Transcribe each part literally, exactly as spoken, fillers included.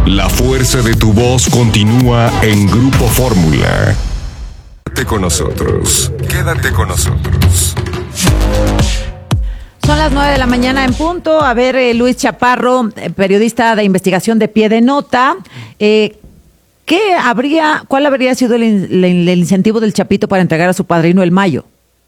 La fuerza de tu voz continúa en Grupo Fórmula. Quédate con nosotros. Quédate con nosotros. Son las nueve de la mañana en punto. A ver, eh, Luis Chaparro, eh, periodista de investigación de Pie de Nota. Eh, ¿qué habría, cuál habría sido el, el, el incentivo del Chapito para entregar a su padrino el Mayo?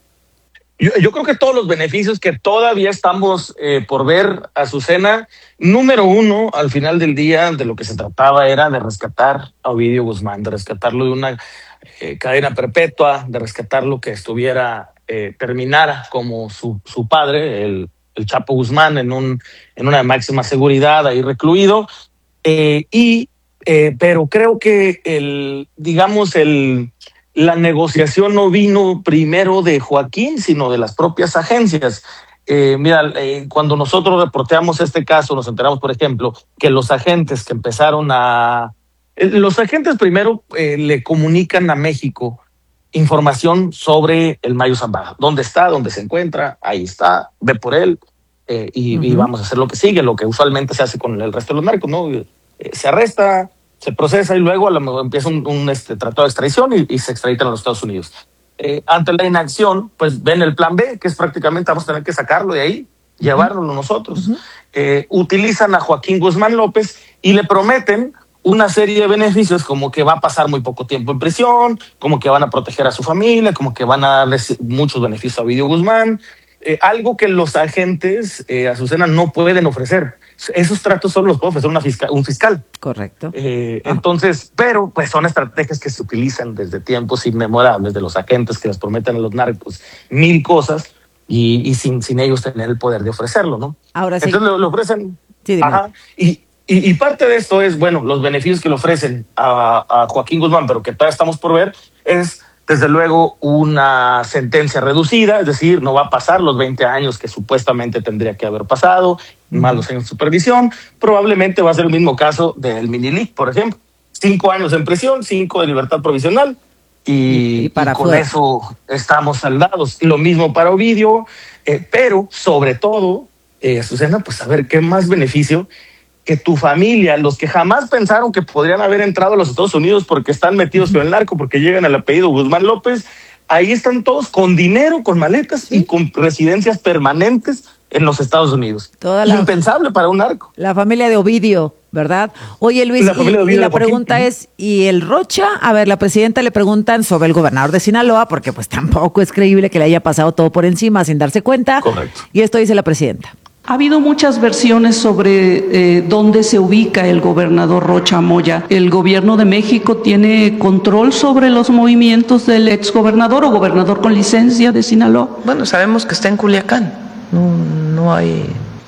Yo, yo creo que todos los beneficios que todavía estamos eh, por ver, Azucena, número uno, al final del día, de lo que se trataba era de rescatar a Ovidio Guzmán, de rescatarlo de una eh, cadena perpetua, de rescatarlo que estuviera, eh, terminara como su, su padre, el, el Chapo Guzmán, en, un, en una máxima seguridad, ahí recluido. Eh, y, eh, pero creo que el, digamos, el... la negociación no vino primero de Joaquín, sino de las propias agencias. Eh, mira, eh, cuando nosotros reporteamos este caso, nos enteramos, por ejemplo, que los agentes que empezaron a... Eh, los agentes primero eh, le comunican a México información sobre el Mayo Zambada. ¿Dónde está? ¿Dónde se encuentra? Ahí está, ve por él eh, y, uh-huh. y vamos a hacer lo que sigue, lo que usualmente se hace con el resto de los narcos, ¿no? Eh, se arresta, se procesa y luego a lo mejor empieza un, un este, tratado de extradición y, y se extraditan a los Estados Unidos. Eh, ante la inacción, pues ven el plan B, que es prácticamente vamos a tener que sacarlo de ahí, uh-huh. llevárnoslo nosotros. Uh-huh. Eh, utilizan a Joaquín Guzmán López y le prometen una serie de beneficios, como que va a pasar muy poco tiempo en prisión, como que van a proteger a su familia, como que van a darle muchos beneficios a Ovidio Guzmán, eh, algo que los agentes, eh, Azucena, no pueden ofrecer. Esos tratos solo los puede ofrecer una fiscal, un fiscal. Correcto. Eh, ah. Entonces, pero pues son estrategias que se utilizan desde tiempos inmemorables de los agentes que les prometen a los narcos mil cosas y, y sin, sin ellos tener el poder de ofrecerlo, ¿no? Ahora sí. Entonces lo, lo ofrecen. Sí, ajá, y, y, y parte de esto es, bueno, los beneficios que le ofrecen a, a Joaquín Guzmán, pero que todavía estamos por ver, es desde luego una sentencia reducida, es decir, no va a pasar los veinte años que supuestamente tendría que haber pasado, uh-huh. más los años de supervisión. Probablemente va a ser el mismo caso del Minilic, por ejemplo. Cinco años en prisión, cinco de libertad provisional y, y, para y con fuera. Eso estamos saldados. Lo mismo para Ovidio, eh, pero sobre todo, eh, Azucena, pues a ver qué más beneficio que tu familia, los que jamás pensaron que podrían haber entrado a los Estados Unidos porque están metidos con el narco, porque llegan al apellido Guzmán López, ahí están todos con dinero, con maletas ¿sí? y con residencias permanentes en los Estados Unidos. Toda la, impensable para un narco. La familia de Ovidio, ¿verdad? Oye, Luis, la y, y la pregunta es, ¿y el Rocha? A ver, la presidenta le preguntan sobre el gobernador de Sinaloa, porque pues tampoco es creíble que le haya pasado todo por encima sin darse cuenta. Correcto. Y esto dice la presidenta. Ha habido muchas versiones sobre eh, dónde se ubica el gobernador Rocha Moya. ¿El gobierno de México tiene control sobre los movimientos del exgobernador o gobernador con licencia de Sinaloa? Bueno, sabemos que está en Culiacán. No, no hay...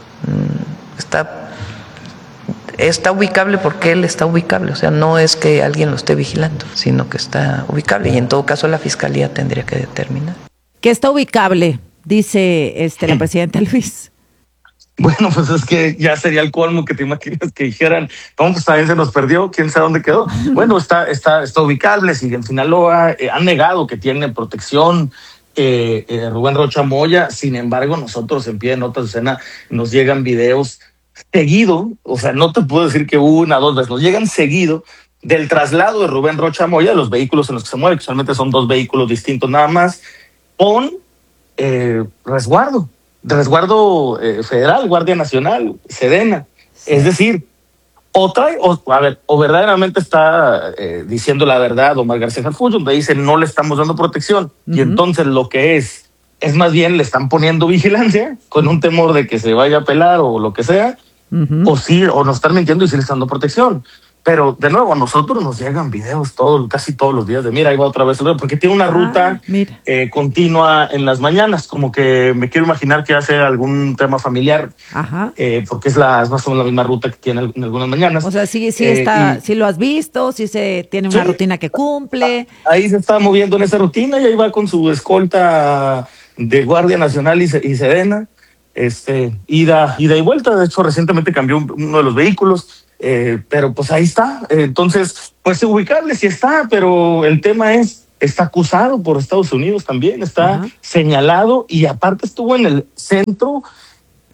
Está, está ubicable porque él está ubicable. O sea, no es que alguien lo esté vigilando, sino que está ubicable. Y en todo caso la Fiscalía tendría que determinar. ¿Qué está ubicable? Dice este, la presidenta Luis. Bueno, pues es que ya sería el colmo que te imaginas que dijeran, ¿cómo pues también se nos perdió? ¿Quién sabe dónde quedó? Bueno, está, está, está ubicable, sigue en Sinaloa, eh, han negado que tiene protección eh, eh, Rubén Rocha Moya, sin embargo, nosotros en Pie de Nota, Azucena, nos llegan videos seguido, o sea, no te puedo decir que una, dos veces, nos llegan seguido del traslado de Rubén Rocha Moya, de los vehículos en los que se mueve, que solamente son dos vehículos distintos nada más, con eh, resguardo. De resguardo eh, federal, Guardia Nacional, Sedena. Sí. Es decir, o trae, o, a ver, o verdaderamente está eh, diciendo la verdad Omar García Harfuch, donde dice no le estamos dando protección, uh-huh. y entonces lo que es, es más bien le están poniendo vigilancia con un temor de que se vaya a pelar o lo que sea, uh-huh. o sí, o nos están mintiendo y sí le están dando protección. Pero de nuevo, a nosotros nos llegan videos todo, casi todos los días de mira, ahí va otra vez, porque tiene una ruta ah, eh, continua en las mañanas, como que me quiero imaginar que hace algún tema familiar, Ajá. Eh, porque es, la, es más o menos la misma ruta que tiene en algunas mañanas. O sea, sí, sí, eh, está, y, sí lo has visto, sí se tiene una sí, rutina que cumple. Ahí se está moviendo en esa rutina y ahí va con su escolta de Guardia Nacional y, y Sedena, este, ida, ida y vuelta. De hecho, recientemente cambió uno de los vehículos. Eh, pero pues ahí está, eh, entonces pues ubicable sí está, pero el tema es, está acusado por Estados Unidos también, está uh-huh. señalado y aparte estuvo en el centro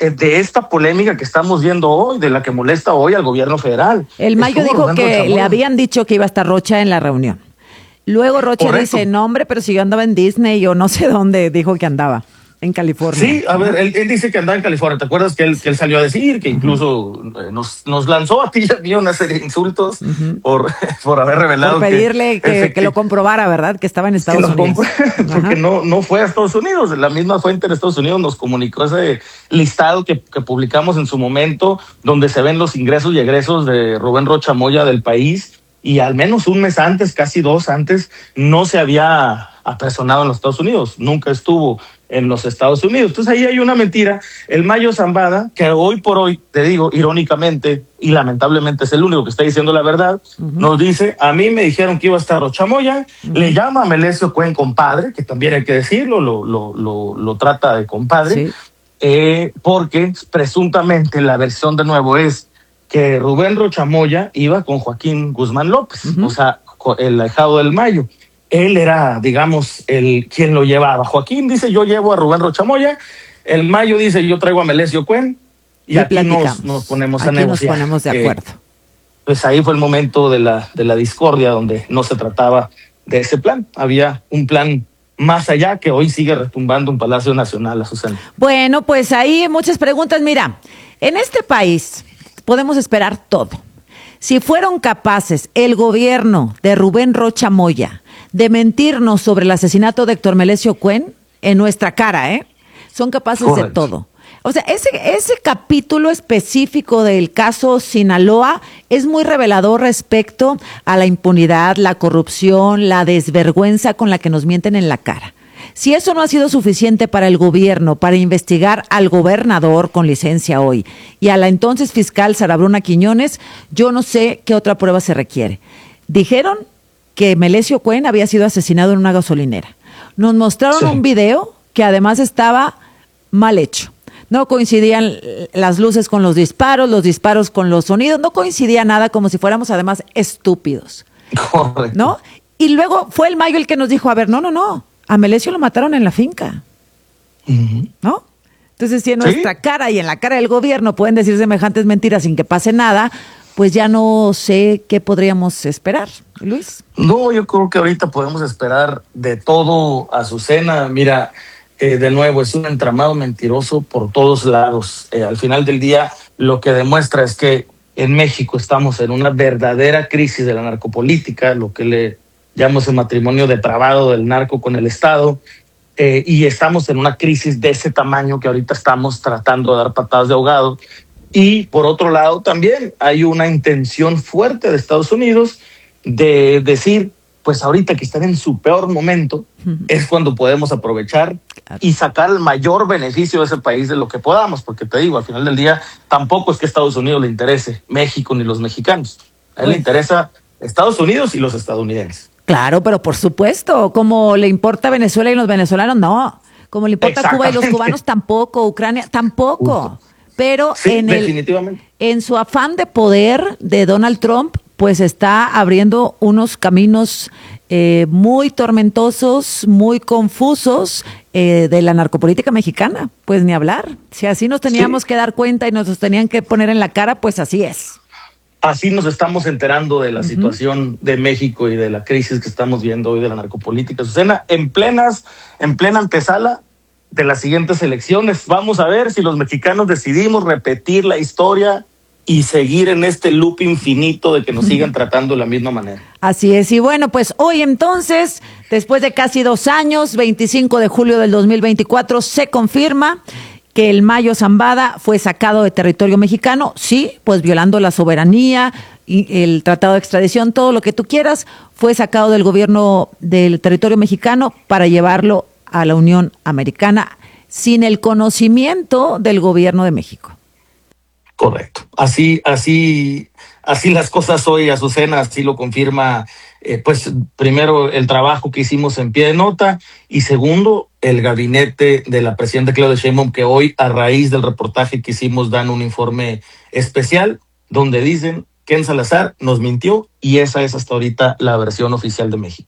de esta polémica que estamos viendo hoy, de la que molesta hoy al gobierno federal. El Mayo dijo Rubén que Rocha Moya. le habían dicho que iba a estar Rocha en la reunión. Luego Rocha Correcto. dice, no hombre, pero si yo andaba en Disney o no sé dónde, dijo que andaba, en California. Sí, a ver, él, él dice que andaba en California. ¿Te acuerdas que él, que él salió a decir que incluso eh, nos, nos lanzó a ti y a mí una serie de insultos uh-huh. por, por haber revelado por pedirle que, que, que, que lo comprobara, ¿verdad? Que estaba en Estados que Unidos. Porque no, no fue a Estados Unidos. La misma fuente en Estados Unidos nos comunicó ese listado que, que publicamos en su momento, donde se ven los ingresos y egresos de Rubén Rocha Moya del país. Y al menos un mes antes, casi dos antes, no se había apersonado en los Estados Unidos. Nunca estuvo en los Estados Unidos. Entonces ahí hay una mentira. El Mayo Zambada, que hoy por hoy, te digo, irónicamente y lamentablemente es el único que está diciendo la verdad, uh-huh. nos dice, a mí me dijeron que iba a estar Rocha Moya, uh-huh. le llama a Melesio Cuen compadre, que también hay que decirlo, lo, lo, lo, lo trata de compadre, sí. eh, porque presuntamente la versión de nuevo es que Rubén Rocha Moya iba con Joaquín Guzmán López, uh-huh. o sea, el ahijado del Mayo. Él era, digamos, el quien lo llevaba. Joaquín dice, yo llevo a Rubén Rocha Moya. El Mayo dice, yo traigo a Melesio Cuen. Y, y aquí nos, nos ponemos aquí a negociar. Nos ponemos de acuerdo. Eh, pues ahí fue el momento de la, de la discordia, donde no se trataba de ese plan. Había un plan más allá que hoy sigue retumbando en Palacio Nacional, Azucena. Bueno, pues ahí muchas preguntas. Mira, en este país podemos esperar todo. Si fueron capaces el gobierno de Rubén Rocha Moya de mentirnos sobre el asesinato de Héctor Melesio Cuen, en nuestra cara, ¿eh? Son capaces Correcto. de todo. O sea, ese, ese capítulo específico del caso Sinaloa es muy revelador respecto a la impunidad, la corrupción, la desvergüenza con la que nos mienten en la cara. Si eso no ha sido suficiente para el gobierno para investigar al gobernador con licencia hoy y a la entonces fiscal Sara Bruna Quiñones, yo no sé qué otra prueba se requiere. Dijeron que Melesio Cuen había sido asesinado en una gasolinera. Nos mostraron sí. un video que además estaba mal hecho. No coincidían las luces con los disparos, los disparos con los sonidos, no coincidía nada, como si fuéramos además estúpidos. Correcto. ¿No? Y luego fue el Mayo el que nos dijo, a ver, no, no, no, a Melesio lo mataron en la finca. Uh-huh. ¿No? Entonces, si en ¿Sí? nuestra cara y en la cara del gobierno pueden decir semejantes mentiras sin que pase nada, pues ya no sé qué podríamos esperar, Luis. No, yo creo que ahorita podemos esperar de todo, Azucena. Mira, eh, de nuevo, es un entramado mentiroso por todos lados. Eh, al final del día, lo que demuestra es que en México estamos en una verdadera crisis de la narcopolítica, lo que le llamamos el matrimonio depravado del narco con el Estado, eh, y estamos en una crisis de ese tamaño que ahorita estamos tratando de dar patadas de ahogado. Y por otro lado también hay una intención fuerte de Estados Unidos de decir, pues ahorita que están en su peor momento, uh-huh. es cuando podemos aprovechar claro. y sacar el mayor beneficio de ese país de lo que podamos, porque te digo, al final del día tampoco es que a Estados Unidos le interese México ni los mexicanos, a él pues. le interesa Estados Unidos y los estadounidenses. Claro, pero por supuesto, como le importa a Venezuela y los venezolanos, no, como le importa a Cuba y los cubanos tampoco, Ucrania tampoco. Justo. Pero sí, en, el, en su afán de poder de Donald Trump, pues está abriendo unos caminos eh, muy tormentosos, muy confusos eh, de la narcopolítica mexicana. Pues ni hablar. Si así nos teníamos sí. que dar cuenta y nos tenían que poner en la cara, pues así es. Así nos estamos enterando de la uh-huh. situación de México y de la crisis que estamos viendo hoy de la narcopolítica. Susana, en plenas, en plena antesala de las siguientes elecciones. Vamos a ver si los mexicanos decidimos repetir la historia y seguir en este loop infinito de que nos sigan tratando de la misma manera. Así es. Y bueno, pues hoy entonces, después de casi dos años, veinticinco de julio del dos mil veinticuatro, se confirma que el Mayo Zambada fue sacado de territorio mexicano, sí, pues violando la soberanía y el tratado de extradición, todo lo que tú quieras, fue sacado del gobierno del territorio mexicano para llevarlo a la Unión Americana sin el conocimiento del gobierno de México. Correcto. Así, así, así las cosas hoy, Azucena, así lo confirma, eh, pues primero el trabajo que hicimos en pie de nota y segundo el gabinete de la presidenta Claudia Sheinbaum, que hoy a raíz del reportaje que hicimos dan un informe especial donde dicen Ken Salazar nos mintió y esa es hasta ahorita la versión oficial de México.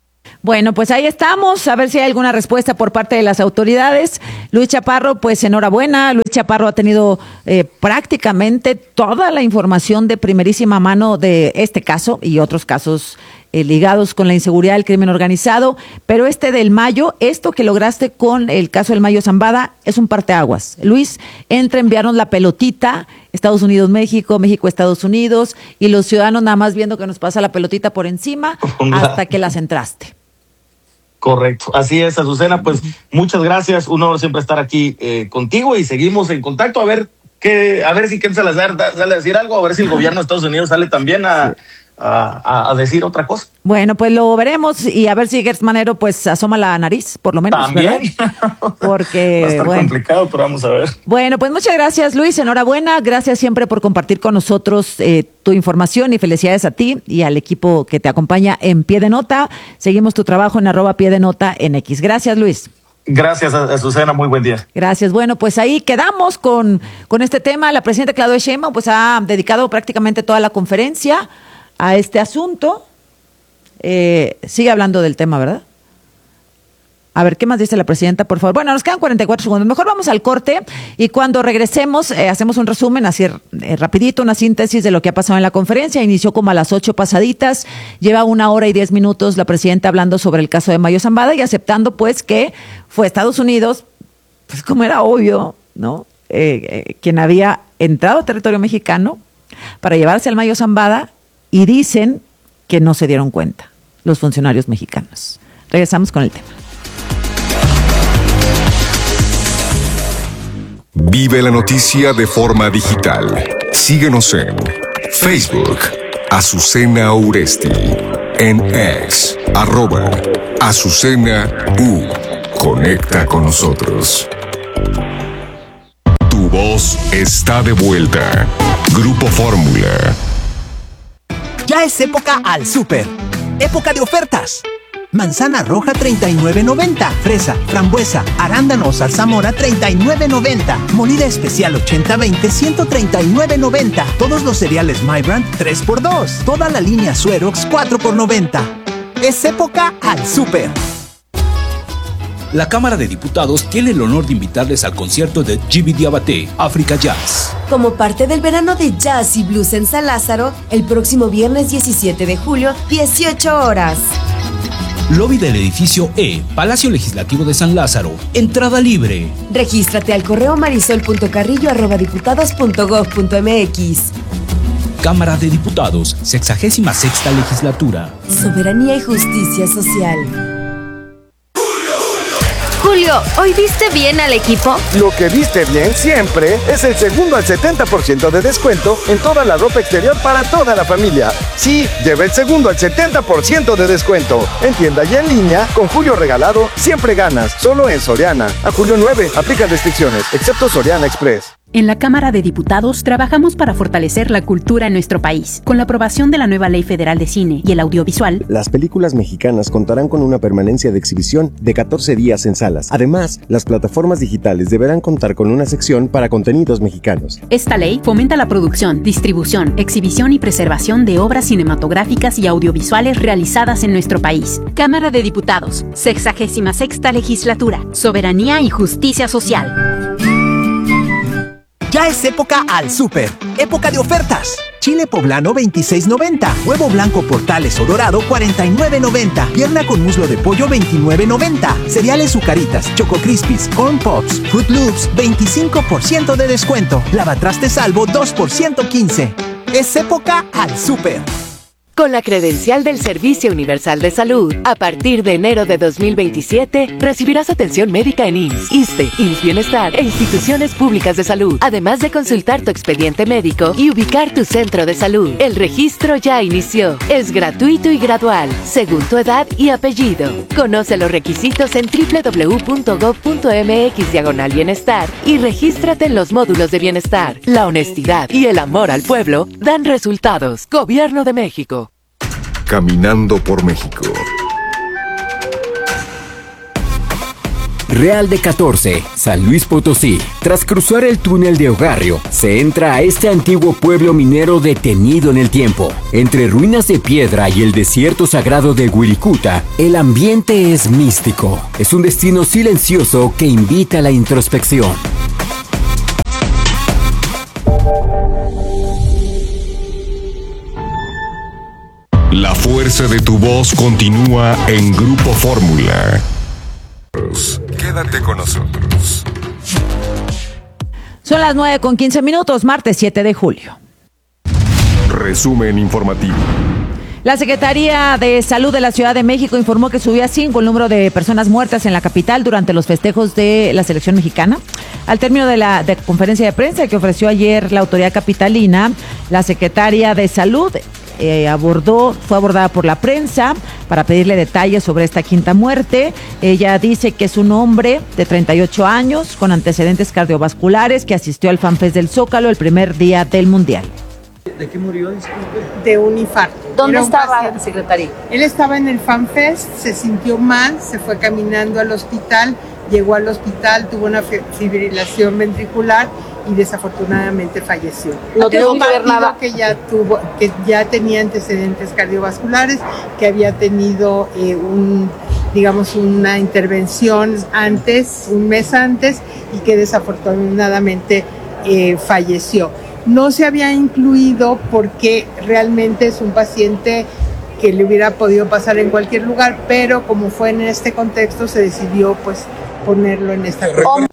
Bueno, pues ahí estamos, a ver si hay alguna respuesta por parte de las autoridades. Luis Chaparro, pues enhorabuena. Luis Chaparro ha tenido eh, prácticamente toda la información de primerísima mano de este caso y otros casos eh, ligados con la inseguridad del crimen organizado, pero este del Mayo, esto que lograste con el caso del Mayo Zambada, es un parteaguas. Luis, entra a enviarnos la pelotita, Estados Unidos, México, México, Estados Unidos, y los ciudadanos nada más viendo que nos pasa la pelotita por encima hasta que la centraste. Correcto, así es, Azucena, pues muchas gracias, un honor siempre estar aquí eh, contigo y seguimos en contacto, a ver que, a ver si Ken Salazar da, sale a decir algo, a ver si el gobierno de Estados Unidos sale también a, a, a decir otra cosa. Bueno, pues lo veremos y a ver si Gertz Manero pues asoma la nariz, por lo menos. También. Porque va a estar bueno. complicado, pero vamos a ver. Bueno, pues muchas gracias, Luis, enhorabuena, gracias siempre por compartir con nosotros eh, tu información y felicidades a ti y al equipo que te acompaña en Pie de Nota. Seguimos tu trabajo en arroba Pie de Nota en X. Gracias, Luis. Gracias, Azucena, muy buen día. Gracias. Bueno, pues ahí quedamos con, con este tema. La presidenta Claudia Sheinbaum pues ha dedicado prácticamente toda la conferencia a este asunto. Eh, sigue hablando del tema, ¿verdad? A ver, ¿qué más dice la presidenta, por favor? Bueno, nos quedan cuarenta y cuatro segundos. Mejor vamos al corte y cuando regresemos eh, hacemos un resumen, así eh, rapidito, una síntesis de lo que ha pasado en la conferencia. Inició como a las ocho pasaditas, lleva una hora y diez minutos la presidenta hablando sobre el caso de Mayo Zambada y aceptando pues que fue Estados Unidos, pues como era obvio, ¿no? Eh, eh, quien había entrado a territorio mexicano para llevarse al Mayo Zambada y dicen que no se dieron cuenta los funcionarios mexicanos. Regresamos con el tema. Vive la noticia de forma digital. Síguenos en Facebook, Azucena Uresti, en X, arroba Azucena U. Conecta con nosotros. Tu voz está de vuelta. Grupo Fórmula. Ya es época al súper. Época de ofertas. Manzana roja treinta y nueve noventa, fresa, frambuesa, arándano o zarzamora treinta y nueve noventa, molida especial ochenta veinte ciento treinta y nueve noventa, todos los cereales My Brand tres por dos, toda la línea Suerox cuatro por noventa. Es época al súper. La Cámara de Diputados tiene el honor de invitarles al concierto de Djiby Diabaté, Africa Jazz. Como parte del verano de jazz y blues en San Lázaro, el próximo viernes diecisiete de julio, dieciocho horas. Lobby del edificio E, Palacio Legislativo de San Lázaro. Entrada libre. Regístrate al correo marisol punto carrillo arroba diputados punto gob punto mx. Cámara de Diputados, sexagésima sexta legislatura. Soberanía y justicia social. Julio, ¿hoy viste bien al equipo? Lo que viste bien siempre es el segundo al setenta por ciento de descuento en toda la ropa exterior para toda la familia. Sí, lleva el segundo al setenta por ciento de descuento. En tienda y en línea, con Julio regalado, siempre ganas. Solo en Soriana. A julio nueve, aplica restricciones, excepto Soriana Express. En la Cámara de Diputados trabajamos para fortalecer la cultura en nuestro país. Con la aprobación de la nueva Ley Federal de Cine y el Audiovisual, las películas mexicanas contarán con una permanencia de exhibición de catorce días en salas. Además, las plataformas digitales deberán contar con una sección para contenidos mexicanos. Esta ley fomenta la producción, distribución, exhibición y preservación de obras cinematográficas y audiovisuales realizadas en nuestro país. Cámara de Diputados, sexagésima sexta legislatura, soberanía y justicia social. Ya es época al súper. Época de ofertas. Chile poblano veintiséis noventa. Huevo blanco Portales o dorado cuarenta y nueve noventa. Pierna con muslo de pollo veintinueve noventa. Cereales Zucaritas, Choco Crispies, Corn Pops, Fruit Loops veinticinco por ciento de descuento. Lavatraste Salvo dos por ciento quince. Es época al súper. Con la credencial del Servicio Universal de Salud, a partir de enero de dos mil veintisiete, recibirás atención médica en I M S S, ISSSTE, I M S S Bienestar e instituciones públicas de salud, además de consultar tu expediente médico y ubicar tu centro de salud. El registro ya inició. Es gratuito y gradual, según tu edad y apellido. Conoce los requisitos en doble u doble u doble u punto gob punto mx diagonal bienestar y regístrate en los módulos de bienestar. La honestidad y el amor al pueblo dan resultados. Gobierno de México. Caminando por México. Real de catorce, San Luis Potosí. Tras cruzar el túnel de Ogarrio, se entra a este antiguo pueblo minero detenido en el tiempo. Entre ruinas de piedra y el desierto sagrado de Wirikuta, el ambiente es místico. Es un destino silencioso que invita a la introspección. La fuerza de tu voz continúa en Grupo Fórmula. Quédate con nosotros. Son las nueve con quince minutos, martes siete de julio. Resumen informativo. La Secretaría de Salud de la Ciudad de México informó que subió a cinco el número de personas muertas en la capital durante los festejos de la selección mexicana. Al término de la de conferencia de prensa que ofreció ayer la autoridad capitalina, la Secretaría de Salud Eh, abordó, fue abordada por la prensa para pedirle detalles sobre esta quinta muerte. Ella dice que es un hombre de treinta y ocho años con antecedentes cardiovasculares que asistió al FanFest del Zócalo el primer día del Mundial. ¿De qué murió? Disculpe. De un infarto. ¿Dónde estaba, secretaria? Él estaba en el FanFest, se sintió mal, se fue caminando al hospital, llegó al hospital, tuvo una fibrilación ventricular y desafortunadamente falleció. No tuvo que ver nada. Que ya tuvo, que ya tenía antecedentes cardiovasculares, que había tenido eh, un, digamos, una intervención antes, un mes antes, y que desafortunadamente eh, falleció. No se había incluido porque realmente es un paciente que le hubiera podido pasar en cualquier lugar, pero como fue en este contexto, se decidió pues ponerlo en esta conferencia.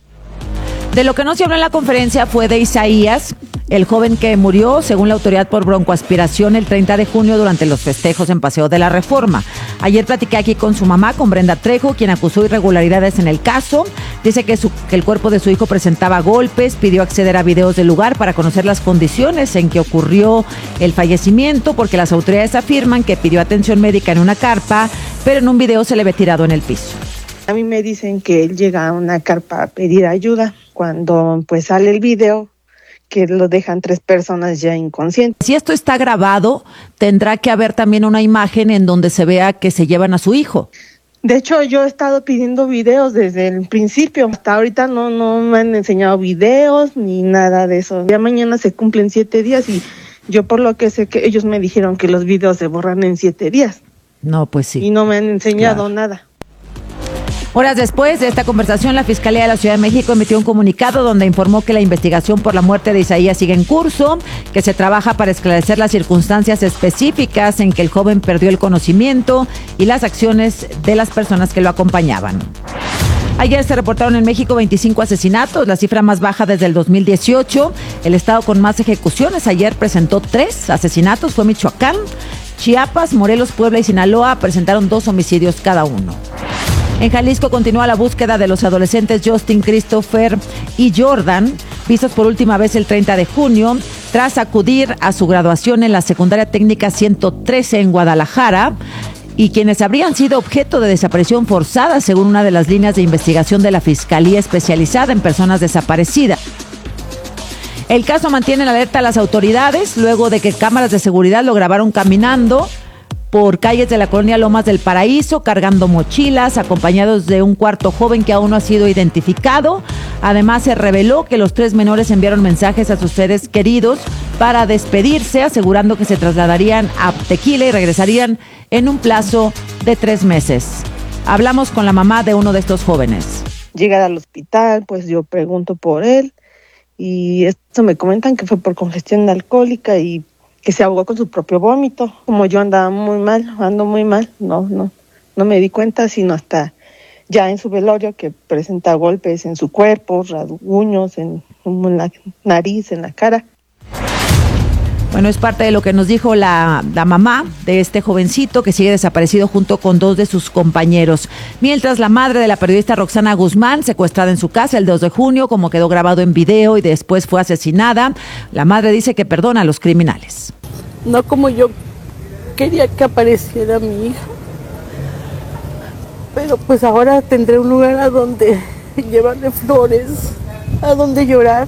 De lo que no se habló en la conferencia fue de Isaías, el joven que murió, según la autoridad, por broncoaspiración el treinta de junio durante los festejos en Paseo de la Reforma. Ayer platiqué aquí con su mamá, con Brenda Trejo, quien acusó irregularidades en el caso. Dice que, su, que el cuerpo de su hijo presentaba golpes, pidió acceder a videos del lugar para conocer las condiciones en que ocurrió el fallecimiento, porque las autoridades afirman que pidió atención médica en una carpa, pero en un video se le ve tirado en el piso. A mí me dicen que él llega a una carpa a pedir ayuda. Cuando pues sale el video, que lo dejan tres personas ya inconscientes. Si esto está grabado, tendrá que haber también una imagen en donde se vea que se llevan a su hijo. De hecho, yo he estado pidiendo videos desde el principio. Hasta ahorita no, no me han enseñado videos ni nada de eso. Ya mañana se cumplen siete días y yo por lo que sé que ellos me dijeron que los videos se borran en siete días. No, pues sí. Y no me han enseñado Claro. nada. Horas después de esta conversación, la Fiscalía de la Ciudad de México emitió un comunicado donde informó que la investigación por la muerte de Isaías sigue en curso, que se trabaja para esclarecer las circunstancias específicas en que el joven perdió el conocimiento y las acciones de las personas que lo acompañaban. Ayer se reportaron en México veinticinco asesinatos, la cifra más baja desde el dos mil dieciocho. El estado con más ejecuciones ayer presentó tres asesinatos, fue Michoacán. Chiapas, Morelos, Puebla y Sinaloa presentaron dos homicidios cada uno. En Jalisco continúa la búsqueda de los adolescentes Justin, Christopher y Jordan, vistos por última vez el treinta de junio, tras acudir a su graduación en la secundaria técnica ciento trece en Guadalajara, y quienes habrían sido objeto de desaparición forzada, según una de las líneas de investigación de la Fiscalía especializada en personas desaparecidas. El caso mantiene en alerta a las autoridades luego de que cámaras de seguridad lo grabaron caminando por calles de la colonia Lomas del Paraíso, cargando mochilas, acompañados de un cuarto joven que aún no ha sido identificado. Además, se reveló que los tres menores enviaron mensajes a sus seres queridos para despedirse, asegurando que se trasladarían a Tequila y regresarían en un plazo de tres meses. Hablamos con la mamá de uno de estos jóvenes. Llegar al hospital, pues yo pregunto por él y esto me comentan que fue por congestión alcohólica y que se ahogó con su propio vómito. Como yo andaba muy mal, ando muy mal, no, no, no me di cuenta sino hasta ya en su velorio, que presenta golpes en su cuerpo, rasguños en, en la nariz, en la cara. Bueno, es parte de lo que nos dijo la, la mamá de este jovencito que sigue desaparecido junto con dos de sus compañeros. Mientras la madre de la periodista Roxana Guzmán, secuestrada en su casa el dos de junio, como quedó grabado en video y después fue asesinada, la madre dice que perdona a los criminales. No como yo quería que apareciera mi hija, pero pues ahora tendré un lugar a donde llevarle flores, a donde llorar.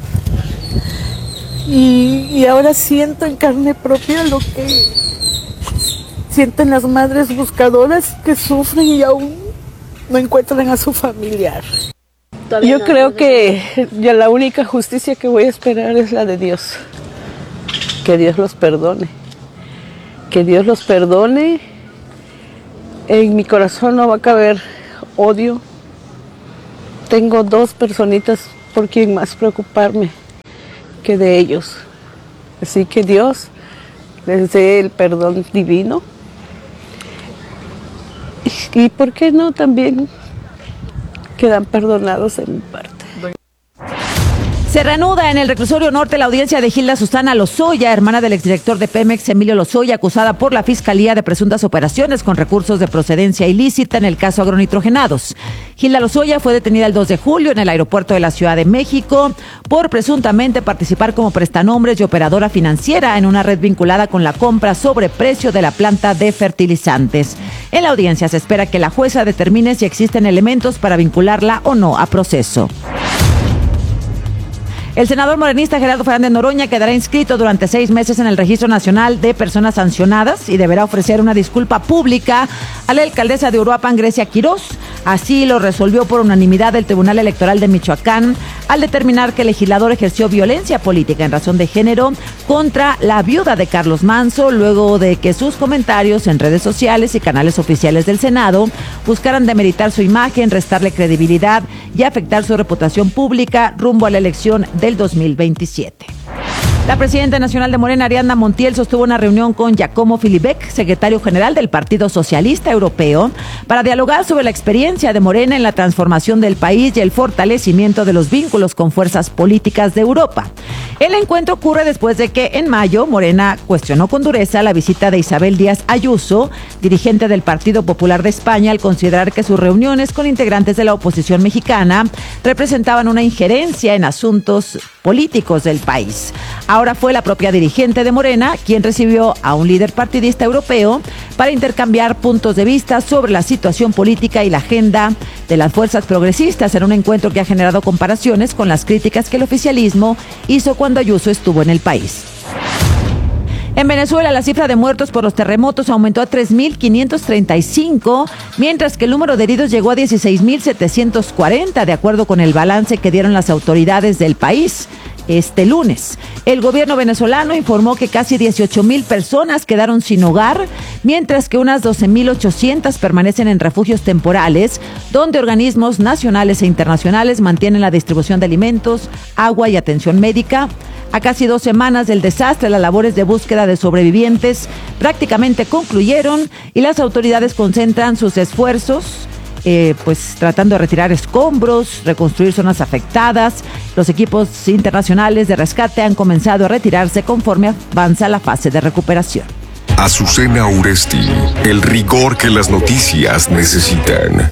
Y, y ahora siento en carne propia lo que sienten las madres buscadoras que sufren y aún no encuentran a su familiar. Yo no, creo no que ya la única justicia que voy a esperar es la de Dios. Que Dios los perdone. Que Dios los perdone. En mi corazón no va a caber odio. Tengo dos personitas por quien más preocuparme que de ellos. Así que Dios les dé el perdón divino. Y, y por qué no también quedan perdonados en mi parte. Se reanuda en el reclusorio norte la audiencia de Gilda Susana Lozoya, hermana del exdirector de Pemex, Emilio Lozoya, acusada por la Fiscalía de presuntas operaciones con recursos de procedencia ilícita en el caso agronitrogenados. Gilda Lozoya fue detenida el dos de julio en el aeropuerto de la Ciudad de México por presuntamente participar como prestanombres y operadora financiera en una red vinculada con la compra sobre precio de la planta de fertilizantes. En la audiencia se espera que la jueza determine si existen elementos para vincularla o no a proceso. El senador morenista Gerardo Fernández Noroña quedará inscrito durante seis meses en el Registro Nacional de Personas Sancionadas y deberá ofrecer una disculpa pública a la alcaldesa de Uruapan, Grecia Quirós. Así lo resolvió por unanimidad el Tribunal Electoral de Michoacán al determinar que el legislador ejerció violencia política en razón de género contra la viuda de Carlos Manzo, luego de que sus comentarios en redes sociales y canales oficiales del Senado buscaran demeritar su imagen, restarle credibilidad y afectar su reputación pública rumbo a la elección del dos mil veintisiete. La presidenta nacional de Morena, Ariadna Montiel, sostuvo una reunión con Giacomo Filibek, secretario general del Partido Socialista Europeo, para dialogar sobre la experiencia de Morena en la transformación del país y el fortalecimiento de los vínculos con fuerzas políticas de Europa. El encuentro ocurre después de que en mayo Morena cuestionó con dureza la visita de Isabel Díaz Ayuso, dirigente del Partido Popular de España, al considerar que sus reuniones con integrantes de la oposición mexicana representaban una injerencia en asuntos políticos del país. Ahora fue la propia dirigente de Morena quien recibió a un líder partidista europeo para intercambiar puntos de vista sobre la situación política y la agenda de las fuerzas progresistas en un encuentro que ha generado comparaciones con las críticas que el oficialismo hizo cuando Ayuso estuvo en el país. En Venezuela, la cifra de muertos por los terremotos aumentó a tres mil quinientos treinta y cinco, mientras que el número de heridos llegó a dieciséis mil setecientos cuarenta, de acuerdo con el balance que dieron las autoridades del país este lunes. El gobierno venezolano informó que casi dieciocho mil personas quedaron sin hogar, mientras que unas doce mil ochocientas permanecen en refugios temporales, donde organismos nacionales e internacionales mantienen la distribución de alimentos, agua y atención médica. A casi dos semanas del desastre, las labores de búsqueda de sobrevivientes prácticamente concluyeron y las autoridades concentran sus esfuerzos Eh, pues tratando de retirar escombros, reconstruir zonas afectadas. Los equipos internacionales de rescate han comenzado a retirarse conforme avanza la fase de recuperación. Azucena Uresti, el rigor que las noticias necesitan.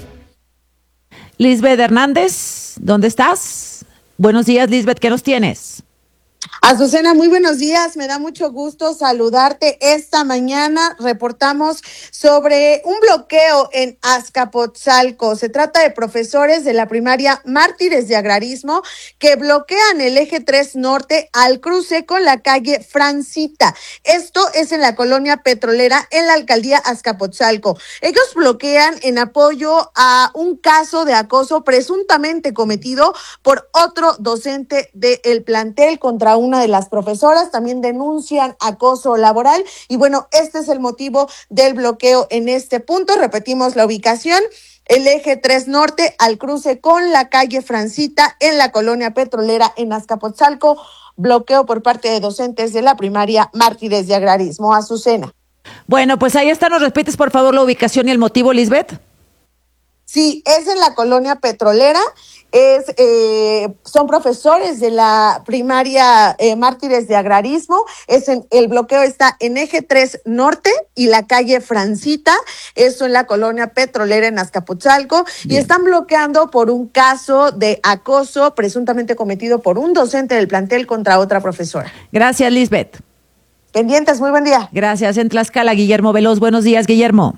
Lisbeth Hernández, ¿dónde estás? Buenos días, Lisbeth, ¿qué nos tienes? Azucena, muy buenos días, me da mucho gusto saludarte esta mañana. Reportamos sobre un bloqueo en Azcapotzalco. Se trata de profesores de la primaria Mártires de Agrarismo que bloquean el eje tres norte al cruce con la calle Francita. Esto es en la colonia petrolera en la alcaldía Azcapotzalco. Ellos bloquean en apoyo a un caso de acoso presuntamente cometido por otro docente del plantel contra un una de las profesoras. También denuncian acoso laboral y bueno, este es el motivo del bloqueo en este punto. Repetimos la ubicación: el eje tres norte al cruce con la calle Francita en la colonia petrolera en Azcapotzalco. Bloqueo por parte de docentes de la primaria Mártires de Agrarismo. Azucena. Bueno, pues ahí está. ¿Nos repites por favor la ubicación y el motivo, Lisbeth? Sí, es en la colonia petrolera. Es, eh, son profesores de la primaria eh, Mártires de Agrarismo. Es en, el bloqueo está en eje tres norte y la calle Francita, eso en la colonia petrolera en Azcapotzalco. Bien. Y están bloqueando por un caso de acoso presuntamente cometido por un docente del plantel contra otra profesora. Gracias, Lisbeth. Pendientes, muy buen día. Gracias. En Tlaxcala, Guillermo Veloz. Buenos días, Guillermo.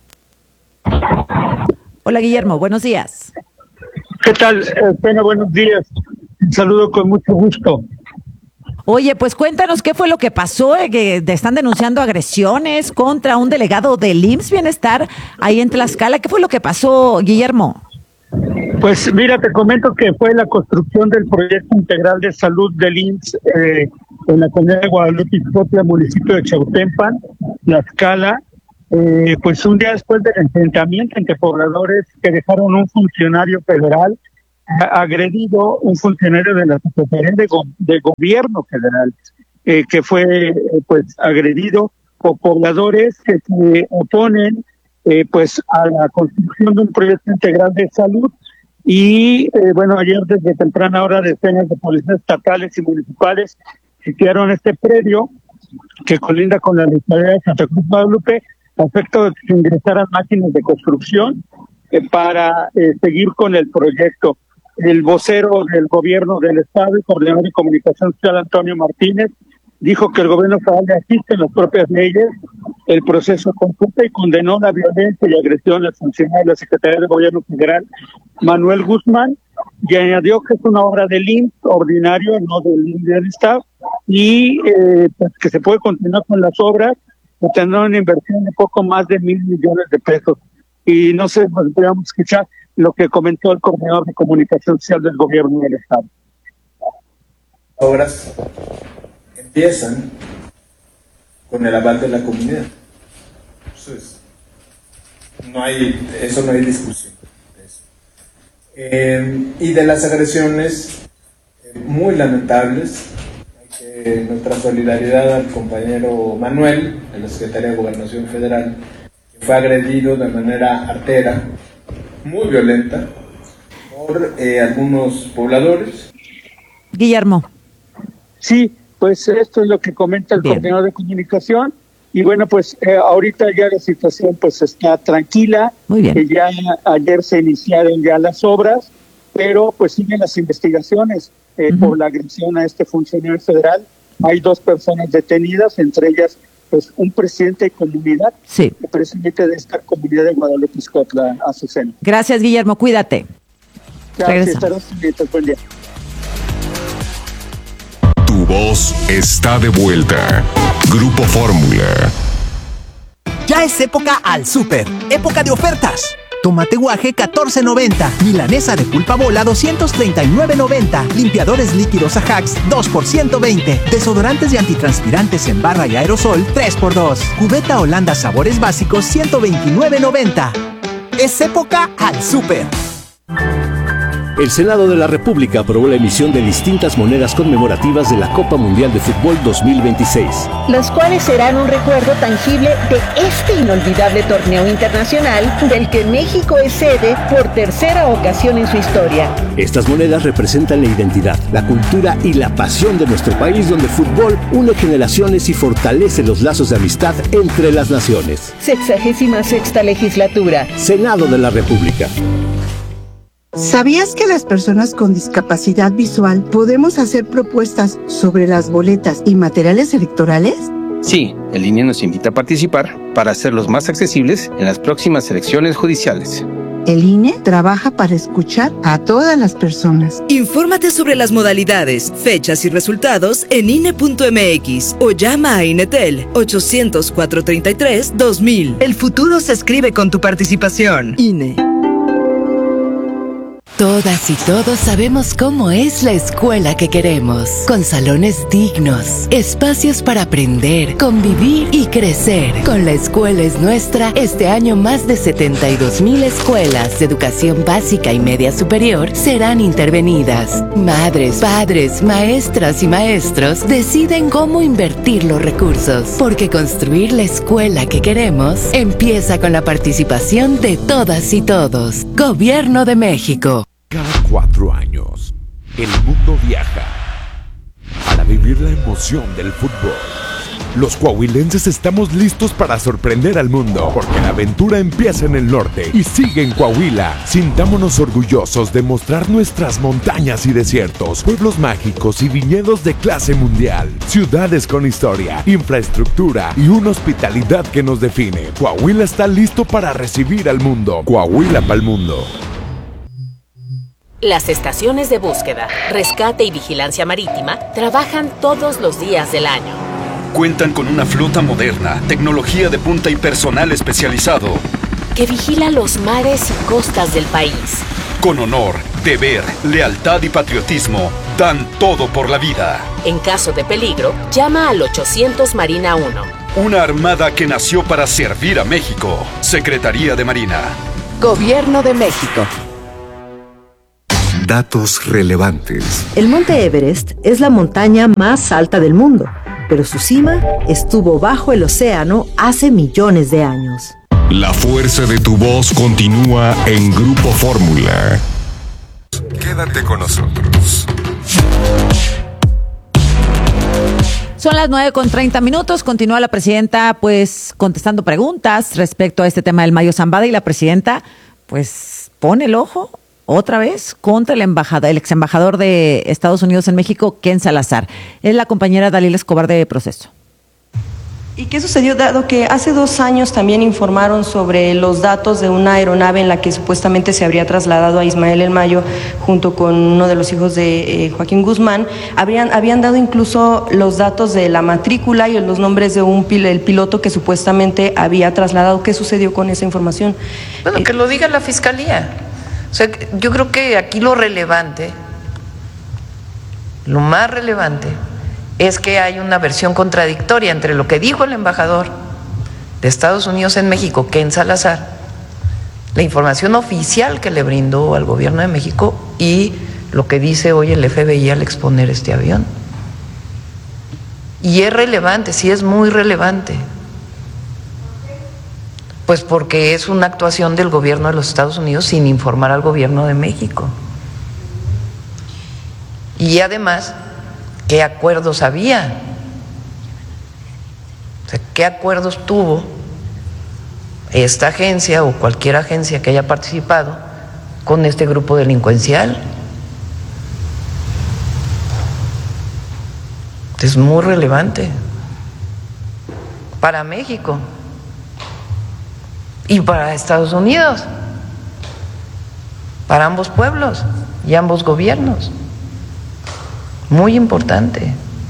Hola, Guillermo, buenos días. ¿Qué tal? Pena, buenos días. Un saludo con mucho gusto. Oye, pues cuéntanos qué fue lo que pasó, eh, que están denunciando agresiones contra un delegado del I M S S Bienestar ahí en Tlaxcala. ¿Qué fue lo que pasó, Guillermo? Pues mira, te comento que fue la construcción del proyecto integral de salud del I M S S eh, en la comunidad de Guadalupe, Ixtopla, municipio de Chautempan, Tlaxcala, eh, pues un día después del enfrentamiento entre pobladores que dejaron un funcionario federal a- agredido, un funcionario de la Secretaría de, Go- de Gobierno Federal, eh, que fue eh, pues agredido por pobladores que se oponen eh, pues a la construcción de un proyecto integral de salud. Y eh, bueno, ayer desde temprana hora decenas de policías estatales y municipales sitiaron este predio que colinda con la localidad de Santa Cruz Guadalupe, a efecto de que se ingresaran máquinas de construcción eh, para eh, seguir con el proyecto. El vocero del gobierno del estado y coordinador de comunicación social, Antonio Martínez, dijo que el gobierno federal le asiste en las propias leyes el proceso conjunto y condenó la violencia y agresión al funcionario de la Secretaría de Gobierno Federal, Manuel Guzmán, y añadió que es una obra del I M S S ordinario, no del I M S S del Estado, y eh, pues que se puede continuar con las obras, que tendrán una inversión de poco más de mil millones de pesos. Y no sé, pues podríamos escuchar lo que comentó el coordinador de comunicación social del gobierno del Estado. Obras empiezan con el aval de la comunidad. Eso es, no hay, eso no hay discusión. De eso. Eh, y de las agresiones eh, muy lamentables, hay que nuestra solidaridad al compañero Manuel, de la Secretaría de Gobernación Federal, que fue agredido de manera artera, muy violenta, por eh, algunos pobladores. Guillermo. Sí, pues esto es lo que comenta el Bien. coordinador de comunicación. Y bueno, pues eh, ahorita ya la situación pues está tranquila. Muy bien. Eh, ya ayer se iniciaron ya las obras, pero pues siguen las investigaciones eh, uh-huh. por la agresión a este funcionario federal. Hay dos personas detenidas, entre ellas pues un presidente de comunidad, sí. el presidente de esta comunidad de Guadalupe, Ixtopla, Azucena. Gracias, Guillermo, cuídate. Gracias, gracias, buen día. Tu voz está de vuelta. Grupo Fórmula. Ya es época al súper, época de ofertas. Tomate guaje catorce noventa, milanesa de pulpa bola doscientos treinta y nueve noventa, limpiadores líquidos Ajax dos por ciento veinte, desodorantes y antitranspirantes en barra y aerosol tres por dos, cubeta Holanda sabores básicos ciento veintinueve noventa. Es época al súper. El Senado de la República aprobó la emisión de distintas monedas conmemorativas de la Copa Mundial de Fútbol dos mil veintiséis. Las cuales serán un recuerdo tangible de este inolvidable torneo internacional del que México es sede por tercera ocasión en su historia. Estas monedas representan la identidad, la cultura y la pasión de nuestro país, donde el fútbol une generaciones y fortalece los lazos de amistad entre las naciones. Sexagésima sexta legislatura. Senado de la República. ¿Sabías que las personas con discapacidad visual podemos hacer propuestas sobre las boletas y materiales electorales? Sí, el I N E nos invita a participar para hacerlos más accesibles en las próximas elecciones judiciales. El I N E trabaja para escuchar a todas las personas. Infórmate sobre las modalidades, fechas y resultados en I N E punto M X o llama a INETEL ochocientos, cuatrocientos treinta y tres, dos mil. El futuro se escribe con tu participación. I N E. Todas y todos sabemos cómo es la escuela que queremos, con salones dignos, espacios para aprender, convivir y crecer. Con La Escuela es Nuestra, este año más de setenta y dos mil escuelas de educación básica y media superior serán intervenidas. Madres, padres, maestras y maestros deciden cómo invertir los recursos, porque construir la escuela que queremos empieza con la participación de todas y todos. Gobierno de México. Cada cuatro años, el mundo viaja para vivir la emoción del fútbol. Los coahuilenses estamos listos para sorprender al mundo, porque la aventura empieza en el norte y sigue en Coahuila. Sintámonos orgullosos de mostrar nuestras montañas y desiertos, pueblos mágicos y viñedos de clase mundial, ciudades con historia, infraestructura y una hospitalidad que nos define. Coahuila está listo para recibir al mundo. Coahuila pa'l mundo. Las estaciones de búsqueda, rescate y vigilancia marítima trabajan todos los días del año. Cuentan con una flota moderna, tecnología de punta y personal especializado, que vigila los mares y costas del país. Con honor, deber, lealtad y patriotismo, dan todo por la vida. En caso de peligro, llama al ochocientos Marina uno. Una armada que nació para servir a México. Secretaría de Marina. Gobierno de México. Datos relevantes. El Monte Everest es la montaña más alta del mundo, pero su cima estuvo bajo el océano hace millones de años. La fuerza de tu voz continúa en Grupo Fórmula. Quédate con nosotros. Son las nueve con treinta minutos. Continúa la presidenta pues contestando preguntas respecto a este tema del Mayo Zambada y la presidenta pues pone el ojo otra vez contra el embajador, el ex embajador de Estados Unidos en México, Ken Salazar. Es la compañera Dalila Escobar de Proceso. ¿Y qué sucedió dado que hace dos años también informaron sobre los datos de una aeronave en la que supuestamente se habría trasladado a Ismael El Mayo junto con uno de los hijos de eh, Joaquín Guzmán? Habrían, habían dado incluso los datos de la matrícula y los nombres de un pil, el piloto que supuestamente había trasladado. ¿Qué sucedió con esa información? Bueno, eh, que lo diga la Fiscalía. O sea, yo creo que aquí lo relevante, lo más relevante, es que hay una versión contradictoria entre lo que dijo el embajador de Estados Unidos en México, Ken Salazar, la información oficial que le brindó al gobierno de México y lo que dice hoy el F B I al exponer este avión. Y es relevante, sí es muy relevante, pues porque es una actuación del gobierno de los Estados Unidos sin informar al gobierno de México. Y además, ¿qué acuerdos había? O sea, ¿qué acuerdos tuvo esta agencia o cualquier agencia que haya participado con este grupo delincuencial? Es muy relevante para México y para Estados Unidos, para ambos pueblos y ambos gobiernos. Muy importante.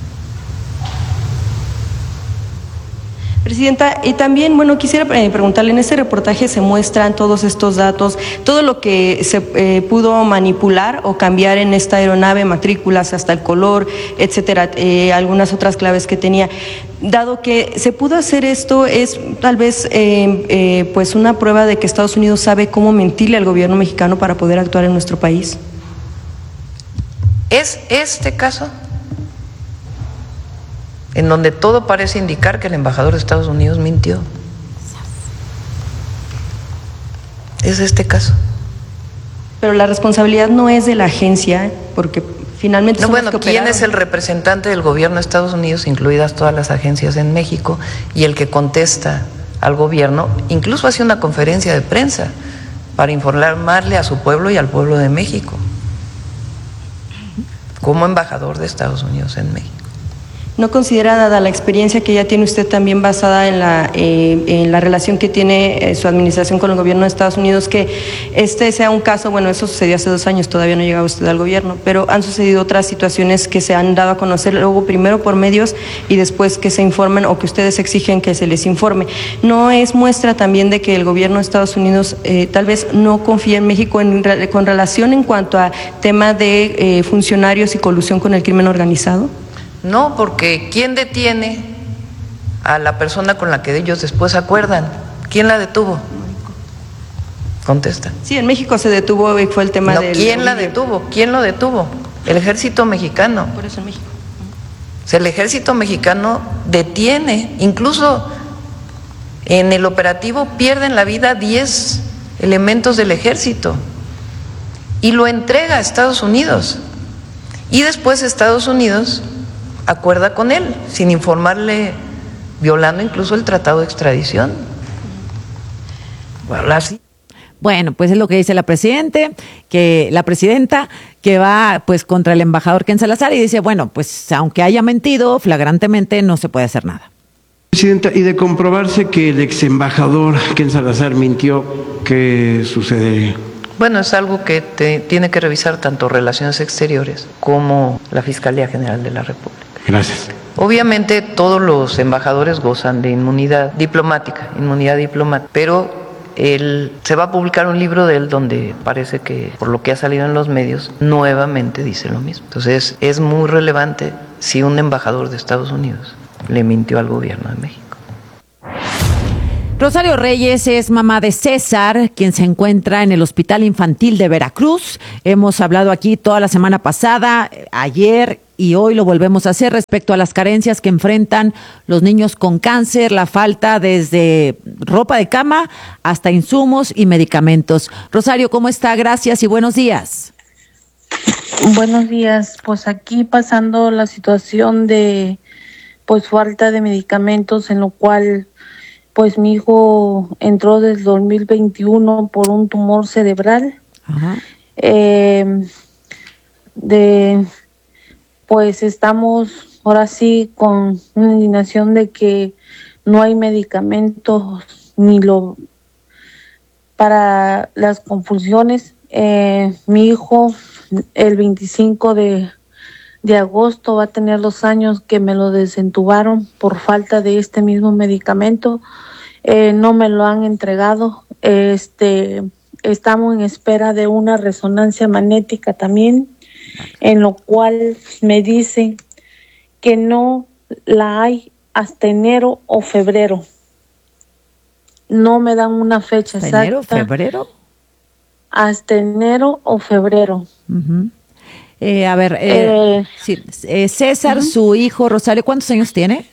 Presidenta, y también, bueno, quisiera preguntarle, en este reportaje se muestran todos estos datos, todo lo que se eh, pudo manipular o cambiar en esta aeronave, matrículas, hasta el color, etcétera, eh, algunas otras claves que tenía. Dado que se pudo hacer esto, es tal vez eh, eh, pues una prueba de que Estados Unidos sabe cómo mentirle al gobierno mexicano para poder actuar en nuestro país. ¿Es este caso en donde todo parece indicar que el embajador de Estados Unidos mintió? ¿Es este caso? Pero la responsabilidad no es de la agencia, porque finalmente no, son bueno, los que ¿quién operaron. es el representante del gobierno de Estados Unidos, incluidas todas las agencias en México, y el que contesta al gobierno? Incluso hace una conferencia de prensa para informarle a su pueblo y al pueblo de México, como embajador de Estados Unidos en México. ¿No considera, dada la experiencia que ya tiene usted también basada en la, eh, en la relación que tiene eh, su administración con el gobierno de Estados Unidos, que este sea un caso, bueno, eso sucedió hace dos años, todavía no llegaba usted al gobierno, pero han sucedido otras situaciones que se han dado a conocer luego primero por medios y después que se informen o que ustedes exigen que se les informe? ¿No es muestra también de que el gobierno de Estados Unidos eh, tal vez no confía en México en, con relación en cuanto a tema de eh, funcionarios y colusión con el crimen organizado? No, porque ¿quién detiene a la persona con la que ellos después acuerdan? ¿Quién la detuvo? Contesta. Sí, en México se detuvo y fue el tema no, del... ¿Quién la detuvo? ¿Quién lo detuvo? El ejército mexicano. Por eso en México. O sea, el ejército mexicano detiene, incluso en el operativo pierden la vida diez elementos del ejército y lo entrega a Estados Unidos. Y después Estados Unidos acuerda con él, sin informarle, violando incluso el tratado de extradición. Bueno, así. Bueno, pues es lo que dice la presidente, que la presidenta, que va pues contra el embajador Ken Salazar y dice, bueno, pues aunque haya mentido flagrantemente, no se puede hacer nada. Presidenta, y de comprobarse que el ex embajador Ken Salazar mintió, ¿qué sucede? Bueno, es algo que te, tiene que revisar tanto Relaciones Exteriores como la Fiscalía General de la República. Gracias. Obviamente todos los embajadores gozan de inmunidad diplomática, inmunidad diplomática, pero él, se va a publicar un libro de él donde parece que, por lo que ha salido en los medios, nuevamente dice lo mismo. Entonces es muy relevante si un embajador de Estados Unidos le mintió al gobierno de México. Rosario Reyes es mamá de César, quien se encuentra en el Hospital Infantil de Veracruz. Hemos hablado aquí toda la semana pasada, ayer y hoy lo volvemos a hacer respecto a las carencias que enfrentan los niños con cáncer, la falta desde ropa de cama hasta insumos y medicamentos. Rosario, ¿cómo está? Gracias y buenos días. Buenos días. Pues aquí pasando la situación de pues falta de medicamentos, en lo cual pues mi hijo entró desde el dos mil veintiuno por un tumor cerebral. Ajá. Eh, de pues estamos ahora sí con una indignación de que no hay medicamentos ni lo para las confusiones. Eh, mi hijo el veinticinco de agosto va a tener dos años que me lo desentubaron por falta de este mismo medicamento. Eh, no me lo han entregado. Este, estamos en espera de una resonancia magnética también, en lo cual me dicen que no la hay hasta enero o febrero. No me dan una fecha ¿Hasta exacta. enero, febrero? Hasta enero o febrero. Uh-huh. Eh, a ver, eh, eh, sí, eh, César, uh-huh. su hijo Rosario, ¿cuántos años tiene?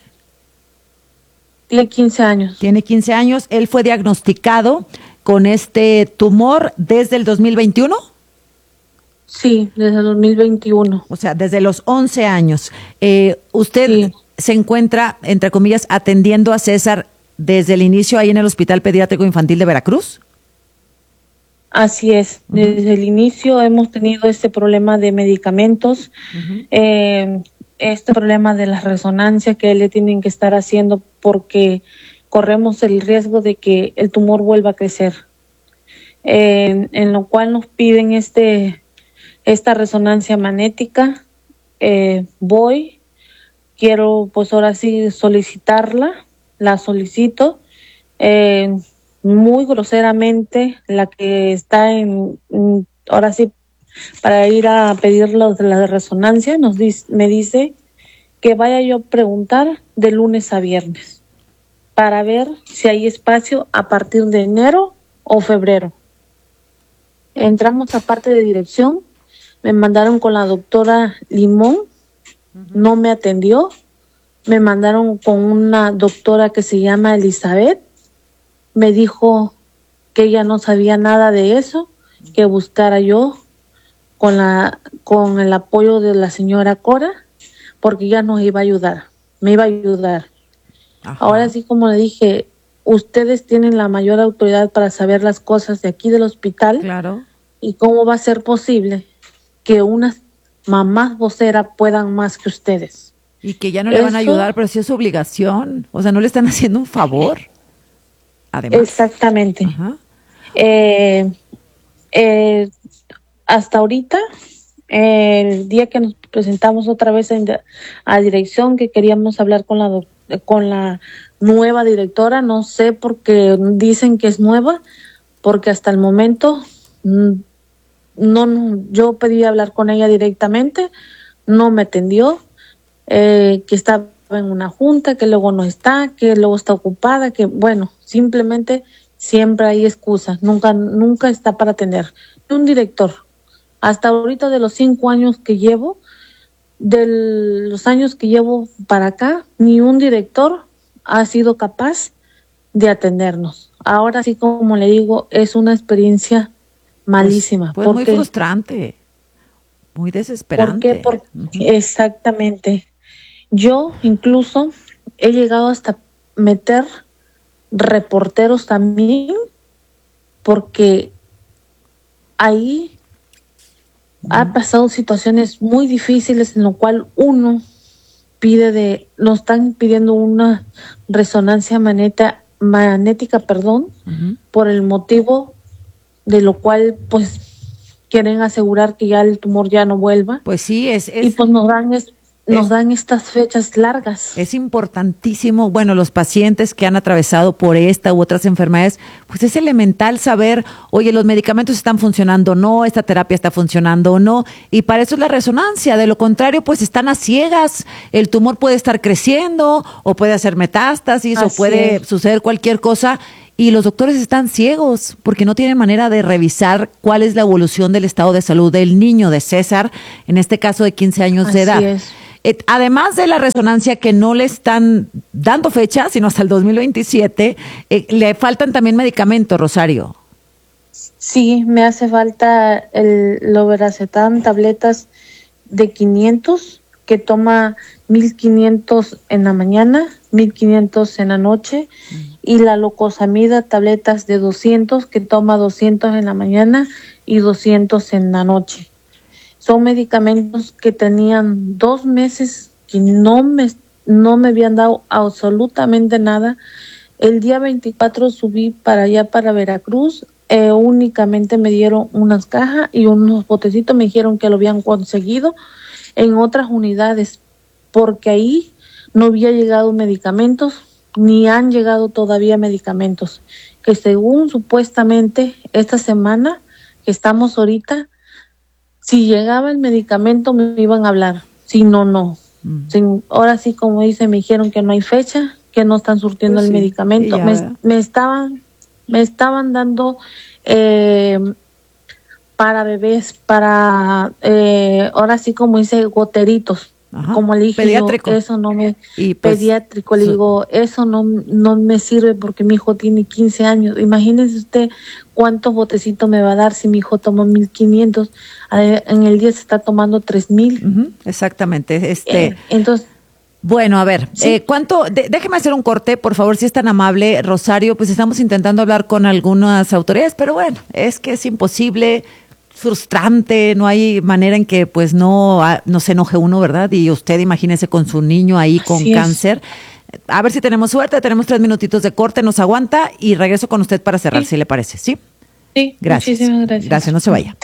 Tiene quince años. Tiene quince años. Él fue diagnosticado con este tumor desde el dos mil veintiuno. Sí, desde el dos mil veintiuno. O sea, desde los once años. Eh, ¿Usted sí. se encuentra, entre comillas, atendiendo a César desde el inicio ahí en el Hospital Pediátrico Infantil de Veracruz? Así es, desde el inicio hemos tenido este problema de medicamentos, uh-huh. eh, este problema de las resonancias que le tienen que estar haciendo porque corremos el riesgo de que el tumor vuelva a crecer, eh, en lo cual nos piden este esta resonancia magnética. Eh, voy, quiero pues ahora sí solicitarla, la solicito, eh, muy groseramente la que está en, ahora sí, para ir a pedir los de la resonancia, nos dice, me dice que vaya yo a preguntar de lunes a viernes para ver si hay espacio a partir de enero o febrero. Entramos a parte de dirección, me mandaron con la doctora Limón, uh-huh. no me atendió, me mandaron con una doctora que se llama Elizabeth, me dijo que ella no sabía nada de eso, que buscara yo con la con el apoyo de la señora Cora, porque ella nos iba a ayudar, me iba a ayudar. Ajá. Ahora sí, como le dije, ustedes tienen la mayor autoridad para saber las cosas de aquí del hospital. Claro. Y cómo va a ser posible que unas mamás voceras puedan más que ustedes. Y que ya no le van a ayudar, pero sí es su obligación. O sea, no le están haciendo un favor. Además. Exactamente. Eh, eh, hasta ahorita, eh, el día que nos presentamos otra vez en, a dirección, que queríamos hablar con la con la nueva directora, no sé por qué dicen que es nueva, porque hasta el momento no, no yo pedí hablar con ella directamente, no me atendió, eh, que estaba en una junta, que luego no está, que luego está ocupada, que bueno, simplemente siempre hay excusas, nunca, nunca está para atender. Un director, hasta ahorita de los cinco años que llevo, de los años que llevo para acá, ni un director ha sido capaz de atendernos. Ahora sí, como le digo, es una experiencia malísima. Pues, pues porque, muy frustrante, muy desesperante. ¿Por qué? Porque, uh-huh. Exactamente. Yo incluso he llegado hasta meter reporteros también, porque ahí uh-huh. ha pasado situaciones muy difíciles en lo cual uno pide de, nos están pidiendo una resonancia magneta, magnética, perdón, uh-huh. por el motivo de lo cual pues quieren asegurar que ya el tumor ya no vuelva. Pues sí, es, es... y pues nos dan es, nos dan estas fechas largas. Es importantísimo, bueno, los pacientes que han atravesado por esta u otras enfermedades, pues es elemental saber, oye, los medicamentos están funcionando o no, esta terapia está funcionando o no, y para eso es la resonancia. De lo contrario, pues están a ciegas. El tumor puede estar creciendo o puede hacer metástasis Así o puede es. suceder cualquier cosa. Y los doctores están ciegos porque no tienen manera de revisar cuál es la evolución del estado de salud del niño de César, en este caso de quince años Así de edad. Es. Eh, además de la resonancia que no le están dando fecha, sino hasta el dos mil veintisiete, eh, le faltan también medicamentos, Rosario. Sí, me hace falta el Lorazepam, tabletas de quinientos, que toma mil quinientos en la mañana, mil quinientos en la noche, mm. y la Locosamida, tabletas de doscientos, que toma doscientos en la mañana y doscientos en la noche. Son medicamentos que tenían dos meses que no me, no me habían dado absolutamente nada. El día veinticuatro subí para allá, para Veracruz, eh, únicamente me dieron unas cajas y unos botecitos, me dijeron que lo habían conseguido en otras unidades, porque ahí no había llegado medicamentos, ni han llegado todavía medicamentos, que según supuestamente esta semana que estamos ahorita, si llegaba el medicamento me iban a hablar, si no, no. Mm. Sin, ahora sí, como dice, me dijeron que no hay fecha, que no están surtiendo pues el sí, medicamento. Me, me estaban, me estaban dando eh, para bebés, para, eh, ahora sí, como dice, goteritos. Ajá, como le dije, pediátrico. Yo, eso no me y pues, pediátrico, le digo, eso no, no me sirve porque mi hijo tiene quince años. Imagínese usted cuántos botecitos me va a dar si mi hijo toma mil quinientos, en el día se está tomando tres mil. Uh-huh, exactamente. Este, eh, entonces, bueno, a ver, ¿sí? eh, ¿cuánto? De, déjeme hacer un corte, por favor, si es tan amable, Rosario. Pues estamos intentando hablar con algunas autoridades, pero bueno, es que es imposible. Frustrante, no hay manera en que pues no, no se enoje uno, ¿verdad? Y usted imagínese con su niño ahí con Así cáncer. Es. A ver si tenemos suerte, tenemos tres minutitos de corte, nos aguanta y regreso con usted para cerrar, sí. si le parece, ¿sí? Sí, gracias. Muchísimas gracias. Gracias, no se vaya.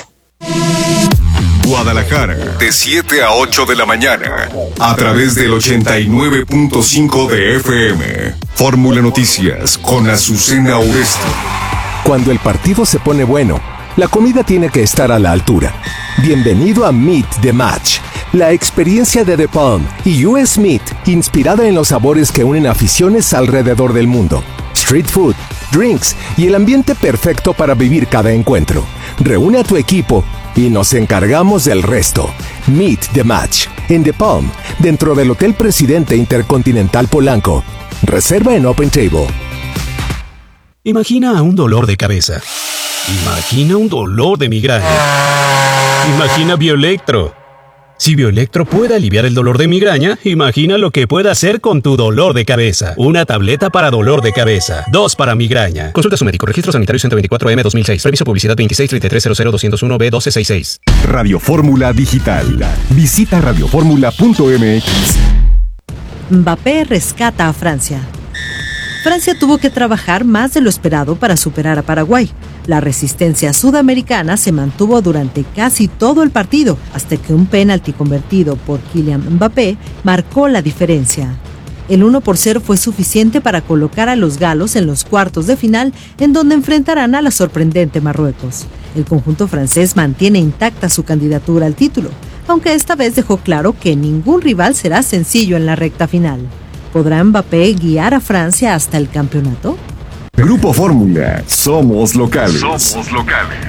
Guadalajara, de siete a ocho de la mañana, a través del ochenta y nueve punto cinco de F M. Fórmula Noticias con Azucena Oresti. Cuando el partido se pone bueno, la comida tiene que estar a la altura. Bienvenido a Meet the Match, la experiencia de The Palm y U S Meat, inspirada en los sabores que unen aficiones alrededor del mundo. Street food, drinks y el ambiente perfecto para vivir cada encuentro. Reúne a tu equipo y nos encargamos del resto. Meet the Match en The Palm, dentro del Hotel Presidente Intercontinental Polanco. Reserva en Open Table. Imagina un dolor de cabeza. Imagina un dolor de migraña. Imagina Bioelectro. Si Bioelectro puede aliviar el dolor de migraña, imagina lo que puede hacer con tu dolor de cabeza. Una tableta para dolor de cabeza, dos para migraña. Consulta a su médico. Registro sanitario ciento veinticuatro M dos mil seis. Reviso publicidad veintiséis treinta y tres cero cero doscientos uno B doce sesenta y seis. Radio Fórmula Digital. Visita radioformula punto m x. Mbappé rescata a Francia. Francia tuvo que trabajar más de lo esperado para superar a Paraguay. La resistencia sudamericana se mantuvo durante casi todo el partido, hasta que un penalti convertido por Kylian Mbappé marcó la diferencia. El uno por cero fue suficiente para colocar a los galos en los cuartos de final, en donde enfrentarán a la sorprendente Marruecos. El conjunto francés mantiene intacta su candidatura al título, aunque esta vez dejó claro que ningún rival será sencillo en la recta final. ¿Podrá Mbappé guiar a Francia hasta el campeonato? Grupo Fórmula, somos locales. Somos locales.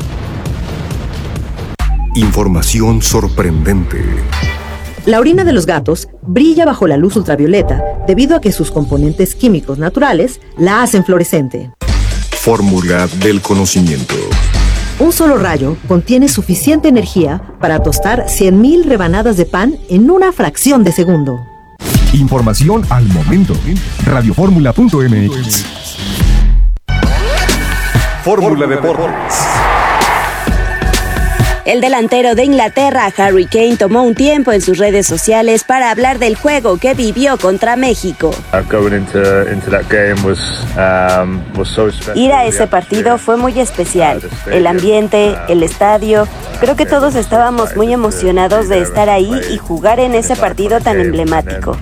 Información sorprendente. La orina de los gatos brilla bajo la luz ultravioleta debido a que sus componentes químicos naturales la hacen fluorescente. Fórmula del conocimiento. Un solo rayo contiene suficiente energía para tostar cien mil rebanadas de pan en una fracción de segundo. Información al momento. radioformula punto m x. Fórmula Deportes. El delantero de Inglaterra, Harry Kane, tomó un tiempo en sus redes sociales para hablar del juego que vivió contra México. Ir a ese partido fue muy especial. El ambiente, el estadio, creo que todos estábamos muy emocionados de estar ahí y jugar en ese partido tan emblemático.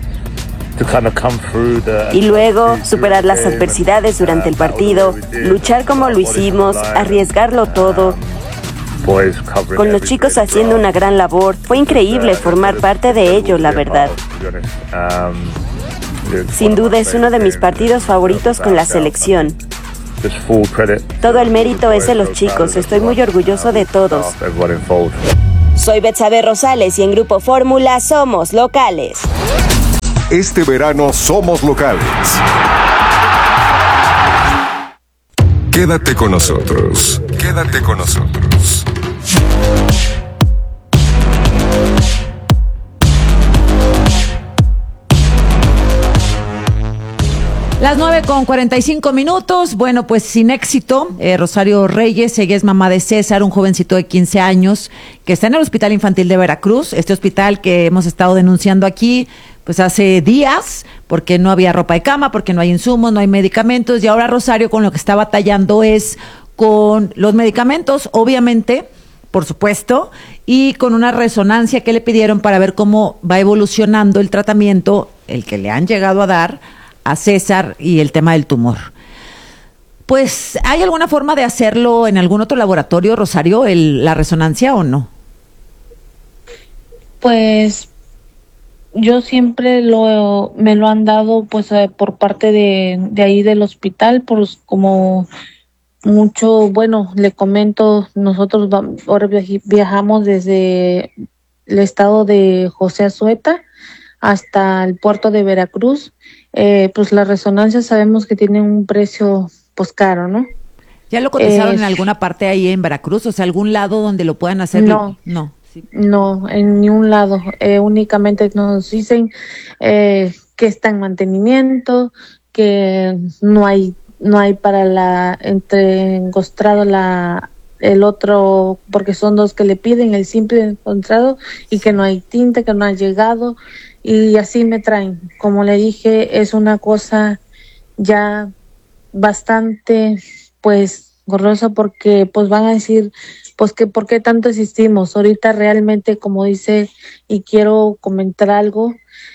Y luego, superar las adversidades durante el partido, luchar como lo hicimos, arriesgarlo todo. Con los chicos haciendo una gran labor, fue increíble formar parte de ello, la verdad. Sin duda es uno de mis partidos favoritos con la selección. Todo el mérito es de los chicos, estoy muy orgulloso de todos. Soy Betsabe Rosales y en Grupo Fórmula somos locales. Este verano somos locales. Quédate con nosotros. Quédate con nosotros. Las nueve con cuarenta y cinco minutos. Bueno, pues sin éxito, eh, Rosario Reyes, ella es mamá de César, un jovencito de quince años que está en el Hospital Infantil de Veracruz, este hospital que hemos estado denunciando aquí pues hace días, porque no había ropa de cama, porque no hay insumos, no hay medicamentos, y ahora Rosario con lo que está batallando es con los medicamentos, obviamente, por supuesto, y con una resonancia que le pidieron para ver cómo va evolucionando el tratamiento, el que le han llegado a dar a César y el tema del tumor. Pues, ¿hay alguna forma de hacerlo en algún otro laboratorio, Rosario, el, la resonancia o no? Pues yo siempre lo me lo han dado pues eh, por parte de, de ahí del hospital, pues como mucho, bueno, le comento, nosotros vamos, ahora viajamos desde el estado de José Azueta hasta el puerto de Veracruz, eh, pues la resonancia sabemos que tiene un precio pues caro, ¿no? ¿Ya lo cotizaron eh, en alguna parte ahí en Veracruz? O sea, algún lado donde lo puedan hacer. No, no, sí. no, en ningún lado. Eh, únicamente nos dicen eh, que está en mantenimiento, que no hay, no hay para la entre encostrado la el otro, porque son dos que le piden, el simple encontrado, y que no hay tinta, que no ha llegado, y así me traen. Como le dije, es una cosa ya bastante, pues, gorrosa, porque pues van a decir, pues, que por qué tanto existimos. Ahorita realmente, como dice, y quiero comentar algo,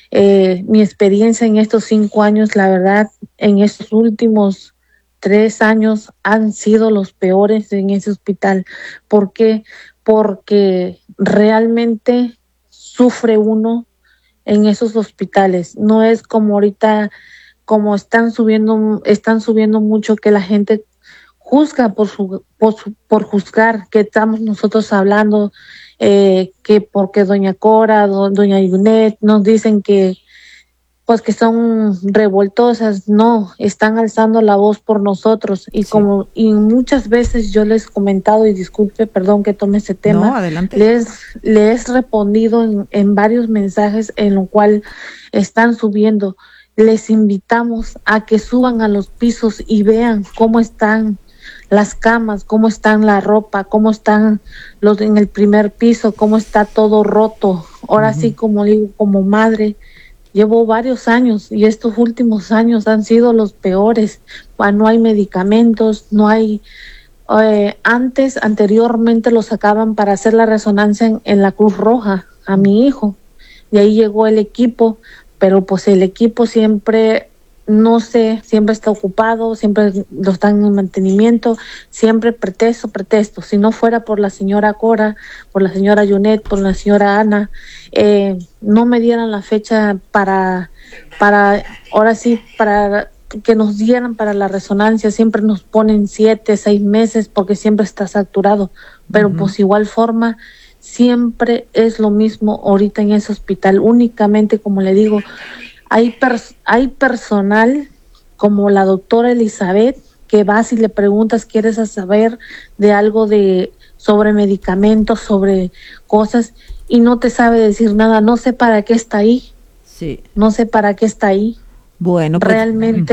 eh, mi experiencia en estos cinco años, la verdad, en estos últimos tres años han sido los peores en ese hospital. ¿Por qué? Porque realmente sufre uno en esos hospitales. No es como ahorita, como están subiendo, están subiendo mucho, que la gente juzga por su, por, su, por juzgar, que estamos nosotros hablando, eh, que porque doña Cora, do, doña Yunet nos dicen que pues que son revoltosas. No, están alzando la voz por nosotros, y sí. como y muchas veces yo les he comentado, y disculpe, perdón que tome ese tema, no, adelante. les les he respondido en, en varios mensajes en lo cual están subiendo. Les invitamos a que suban a los pisos y vean cómo están las camas, cómo están la ropa, cómo están los en el primer piso, cómo está todo roto. Ahora uh-huh. sí, como digo, como madre, llevo varios años y estos últimos años han sido los peores. No hay medicamentos, no hay... Eh, antes, anteriormente lo sacaban para hacer la resonancia en, en la Cruz Roja a mi hijo. Y ahí llegó el equipo, pero pues el equipo siempre, no sé, siempre está ocupado, siempre lo están en mantenimiento, siempre pretexto, pretexto. Si no fuera por la señora Cora, por la señora Yunet, por la señora Ana, eh, no me dieran la fecha para, para, ahora sí, para que nos dieran para la resonancia. Siempre nos ponen siete, seis meses porque siempre está saturado, pero uh-huh. pues igual forma, siempre es lo mismo ahorita en ese hospital. Únicamente, como le digo, hay, pers- hay personal como la doctora Elizabeth, que vas y le preguntas, quieres saber de algo de sobre medicamentos, sobre cosas, y no te sabe decir nada. No sé para qué está ahí. Sí. No sé para qué está ahí. Bueno, pues, realmente, uh-huh.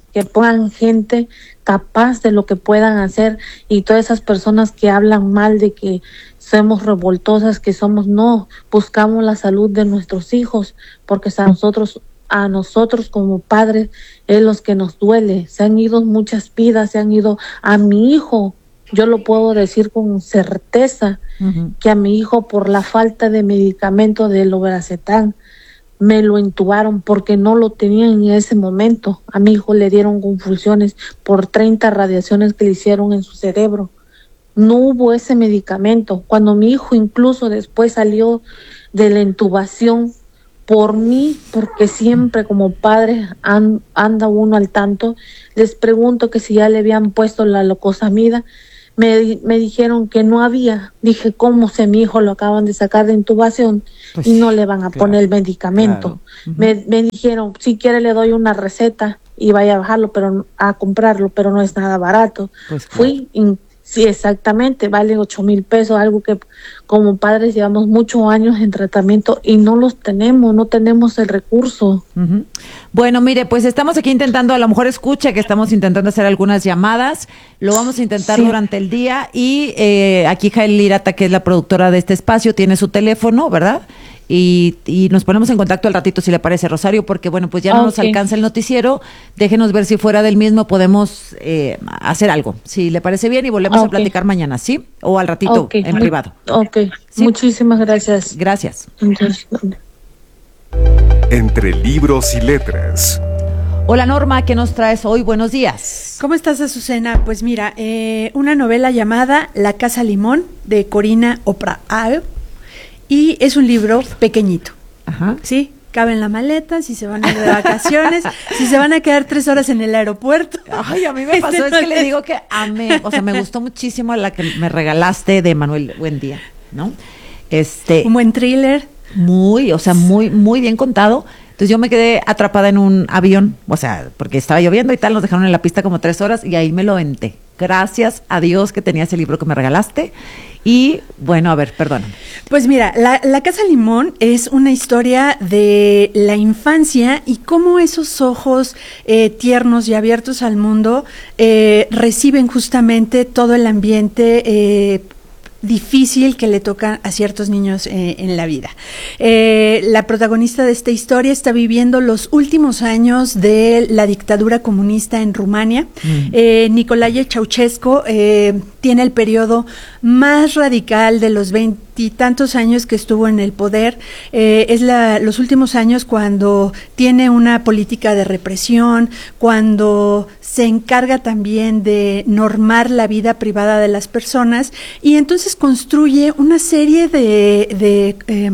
que pongan gente capaz de lo que puedan hacer, y todas esas personas que hablan mal de que somos revoltosas, que somos, no, buscamos la salud de nuestros hijos, porque a nosotros, a nosotros como padres es los que nos duele. Se han ido muchas vidas, se han ido a mi hijo, yo lo puedo decir con certeza, uh-huh. que a mi hijo por la falta de medicamento del Lorazepam me lo intubaron porque no lo tenían en ese momento. A mi hijo le dieron convulsiones por treinta radiaciones que le hicieron en su cerebro. No hubo ese medicamento. Cuando mi hijo incluso después salió de la intubación, por mí, porque siempre como padre an, anda uno al tanto, les pregunto que si ya le habían puesto la glucosamida. Me, me dijeron que no había. Dije, ¿cómo si mi hijo lo acaban de sacar de intubación pues, y no le van a claro, poner el medicamento? Claro. Uh-huh. me, me dijeron, si quiere le doy una receta y vaya a bajarlo, pero a comprarlo, pero no es nada barato. Pues, claro. Fui, in, sí, exactamente, vale ocho mil pesos, algo que como padres llevamos muchos años en tratamiento y no los tenemos, no tenemos el recurso. Uh-huh. Bueno, mire, pues estamos aquí intentando, a lo mejor escucha que estamos intentando hacer algunas llamadas, lo vamos a intentar sí. durante el día, y eh, aquí Jael Lirata, que es la productora de este espacio, tiene su teléfono, ¿verdad? Y, y nos ponemos en contacto al ratito, si le parece, Rosario, porque bueno, pues ya no okay. nos alcanza el noticiero. Déjenos ver si fuera del mismo podemos eh, hacer algo, si le parece bien, y volvemos okay. a platicar mañana, ¿sí? O al ratito, okay. en privado. Ok, ¿sí? Muchísimas gracias. Gracias. Entonces, Entre libros y letras. Hola Norma, ¿qué nos traes hoy? Buenos días. ¿Cómo estás, Azucena? Pues mira, eh, una novela llamada La Casa Limón, de Corina O'Prahar. Y es un libro pequeñito, Ajá. ¿sí? Cabe en la maleta, si se van a ir de vacaciones, si se van a quedar tres horas en el aeropuerto. Ay, a mí me pasó, es que le digo que amé, o sea, me gustó muchísimo la que me regalaste de Manuel Buendía, ¿no? Este. Un buen thriller. Muy, o sea, muy, muy bien contado. Entonces yo me quedé atrapada en un avión, o sea, porque estaba lloviendo y tal, nos dejaron en la pista como tres horas y ahí me lo aventé. Gracias a Dios que tenía ese libro que me regalaste. Y bueno, a ver, perdóname. Pues mira, la, la Casa Limón es una historia de la infancia y cómo esos ojos eh, tiernos y abiertos al mundo eh, reciben justamente todo el ambiente eh, difícil que le toca a ciertos niños eh, en la vida. Eh, la protagonista de esta historia está viviendo los últimos años de la dictadura comunista en Rumania. Mm. Eh, Nicolae Ceausescu eh, tiene el periodo más radical de los veintitantos años que estuvo en el poder. Eh, es la, los últimos años cuando tiene una política de represión, cuando se encarga también de normar la vida privada de las personas, y entonces construye una serie de, de eh,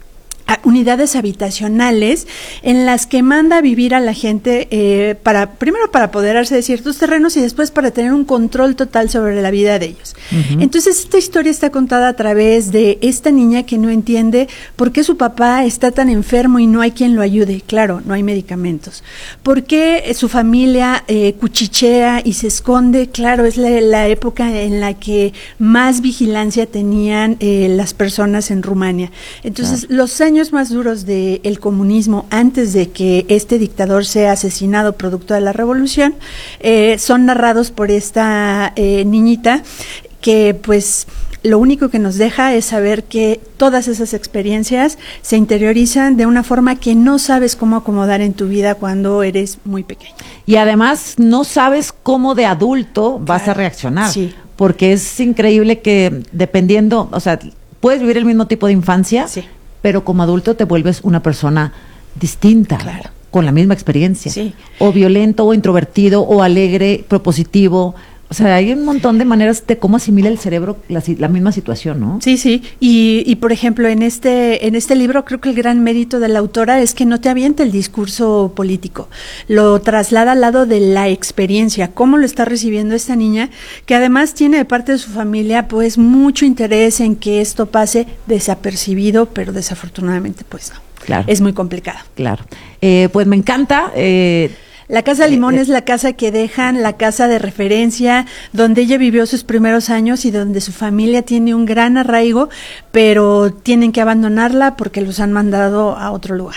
unidades habitacionales en las que manda a vivir a la gente eh, para primero para apoderarse de ciertos terrenos y después para tener un control total sobre la vida de ellos. Uh-huh. Entonces esta historia está contada a través de esta niña que no entiende por qué su papá está tan enfermo y no hay quien lo ayude. Claro, no hay medicamentos. ¿Por qué su familia eh, cuchichea y se esconde? Claro, es la, la época en la que más vigilancia tenían eh, las personas en Rumania. Entonces, claro, los años más duros del comunismo, antes de que este dictador sea asesinado producto de la revolución, eh, son narrados por esta eh, niñita que pues lo único que nos deja es saber que todas esas experiencias se interiorizan de una forma que no sabes cómo acomodar en tu vida cuando eres muy pequeño. Y además no sabes cómo de adulto vas claro. a reaccionar, sí. porque es increíble que dependiendo, o sea, puedes vivir el mismo tipo de infancia, sí. pero como adulto te vuelves una persona distinta, claro. con la misma experiencia, sí. o violento, o introvertido, o alegre, propositivo. O sea, hay un montón de maneras de cómo asimila el cerebro la, la misma situación, ¿no? Sí, sí. Y, y por ejemplo, en este en este libro creo que el gran mérito de la autora es que no te avienta el discurso político. Lo traslada al lado de la experiencia, cómo lo está recibiendo esta niña, que además tiene de parte de su familia pues mucho interés en que esto pase desapercibido, pero desafortunadamente pues no. Claro. Es muy complicado. Claro. Eh, pues me encanta. Eh, La Casa Limón eh, eh. es la casa que dejan, la casa de referencia, donde ella vivió sus primeros años y donde su familia tiene un gran arraigo, pero tienen que abandonarla porque los han mandado a otro lugar.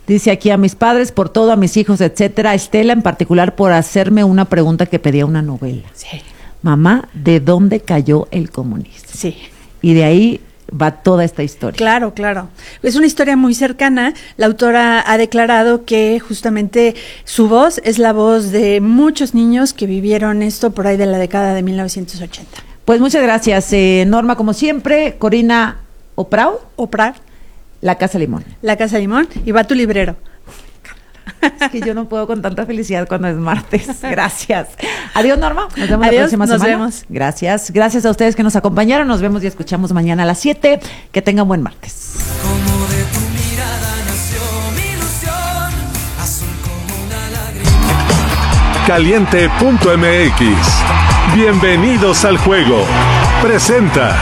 Dice aquí a mis padres por todo, a mis hijos, etcétera. Estela en particular por hacerme una pregunta que pedía una novela. Sí. Mamá, ¿de dónde cayó el comunismo? Sí. Y de ahí va toda esta historia. Claro, claro. Es una historia muy cercana. La autora ha declarado que justamente su voz es la voz de muchos niños que vivieron esto por ahí de la década de mil novecientos ochenta. Pues muchas gracias, eh, Norma, como siempre. Corina Oprau. Oprar. La Casa Limón. La Casa Limón. Y va tu librero. Es que yo no puedo con tanta felicidad cuando es martes. Gracias. Adiós, Norma. Nos vemos Adiós, la próxima nos semana. vemos. Gracias. Gracias a ustedes que nos acompañaron. Nos vemos y escuchamos mañana a las siete. Que tengan buen martes. Como de tu mirada nació mi ilusión, azul como una lágrima. Caliente punto m x. Bienvenidos al juego. Presenta.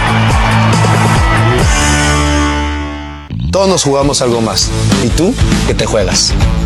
Todos nos jugamos algo más. ¿Y tú qué te juegas?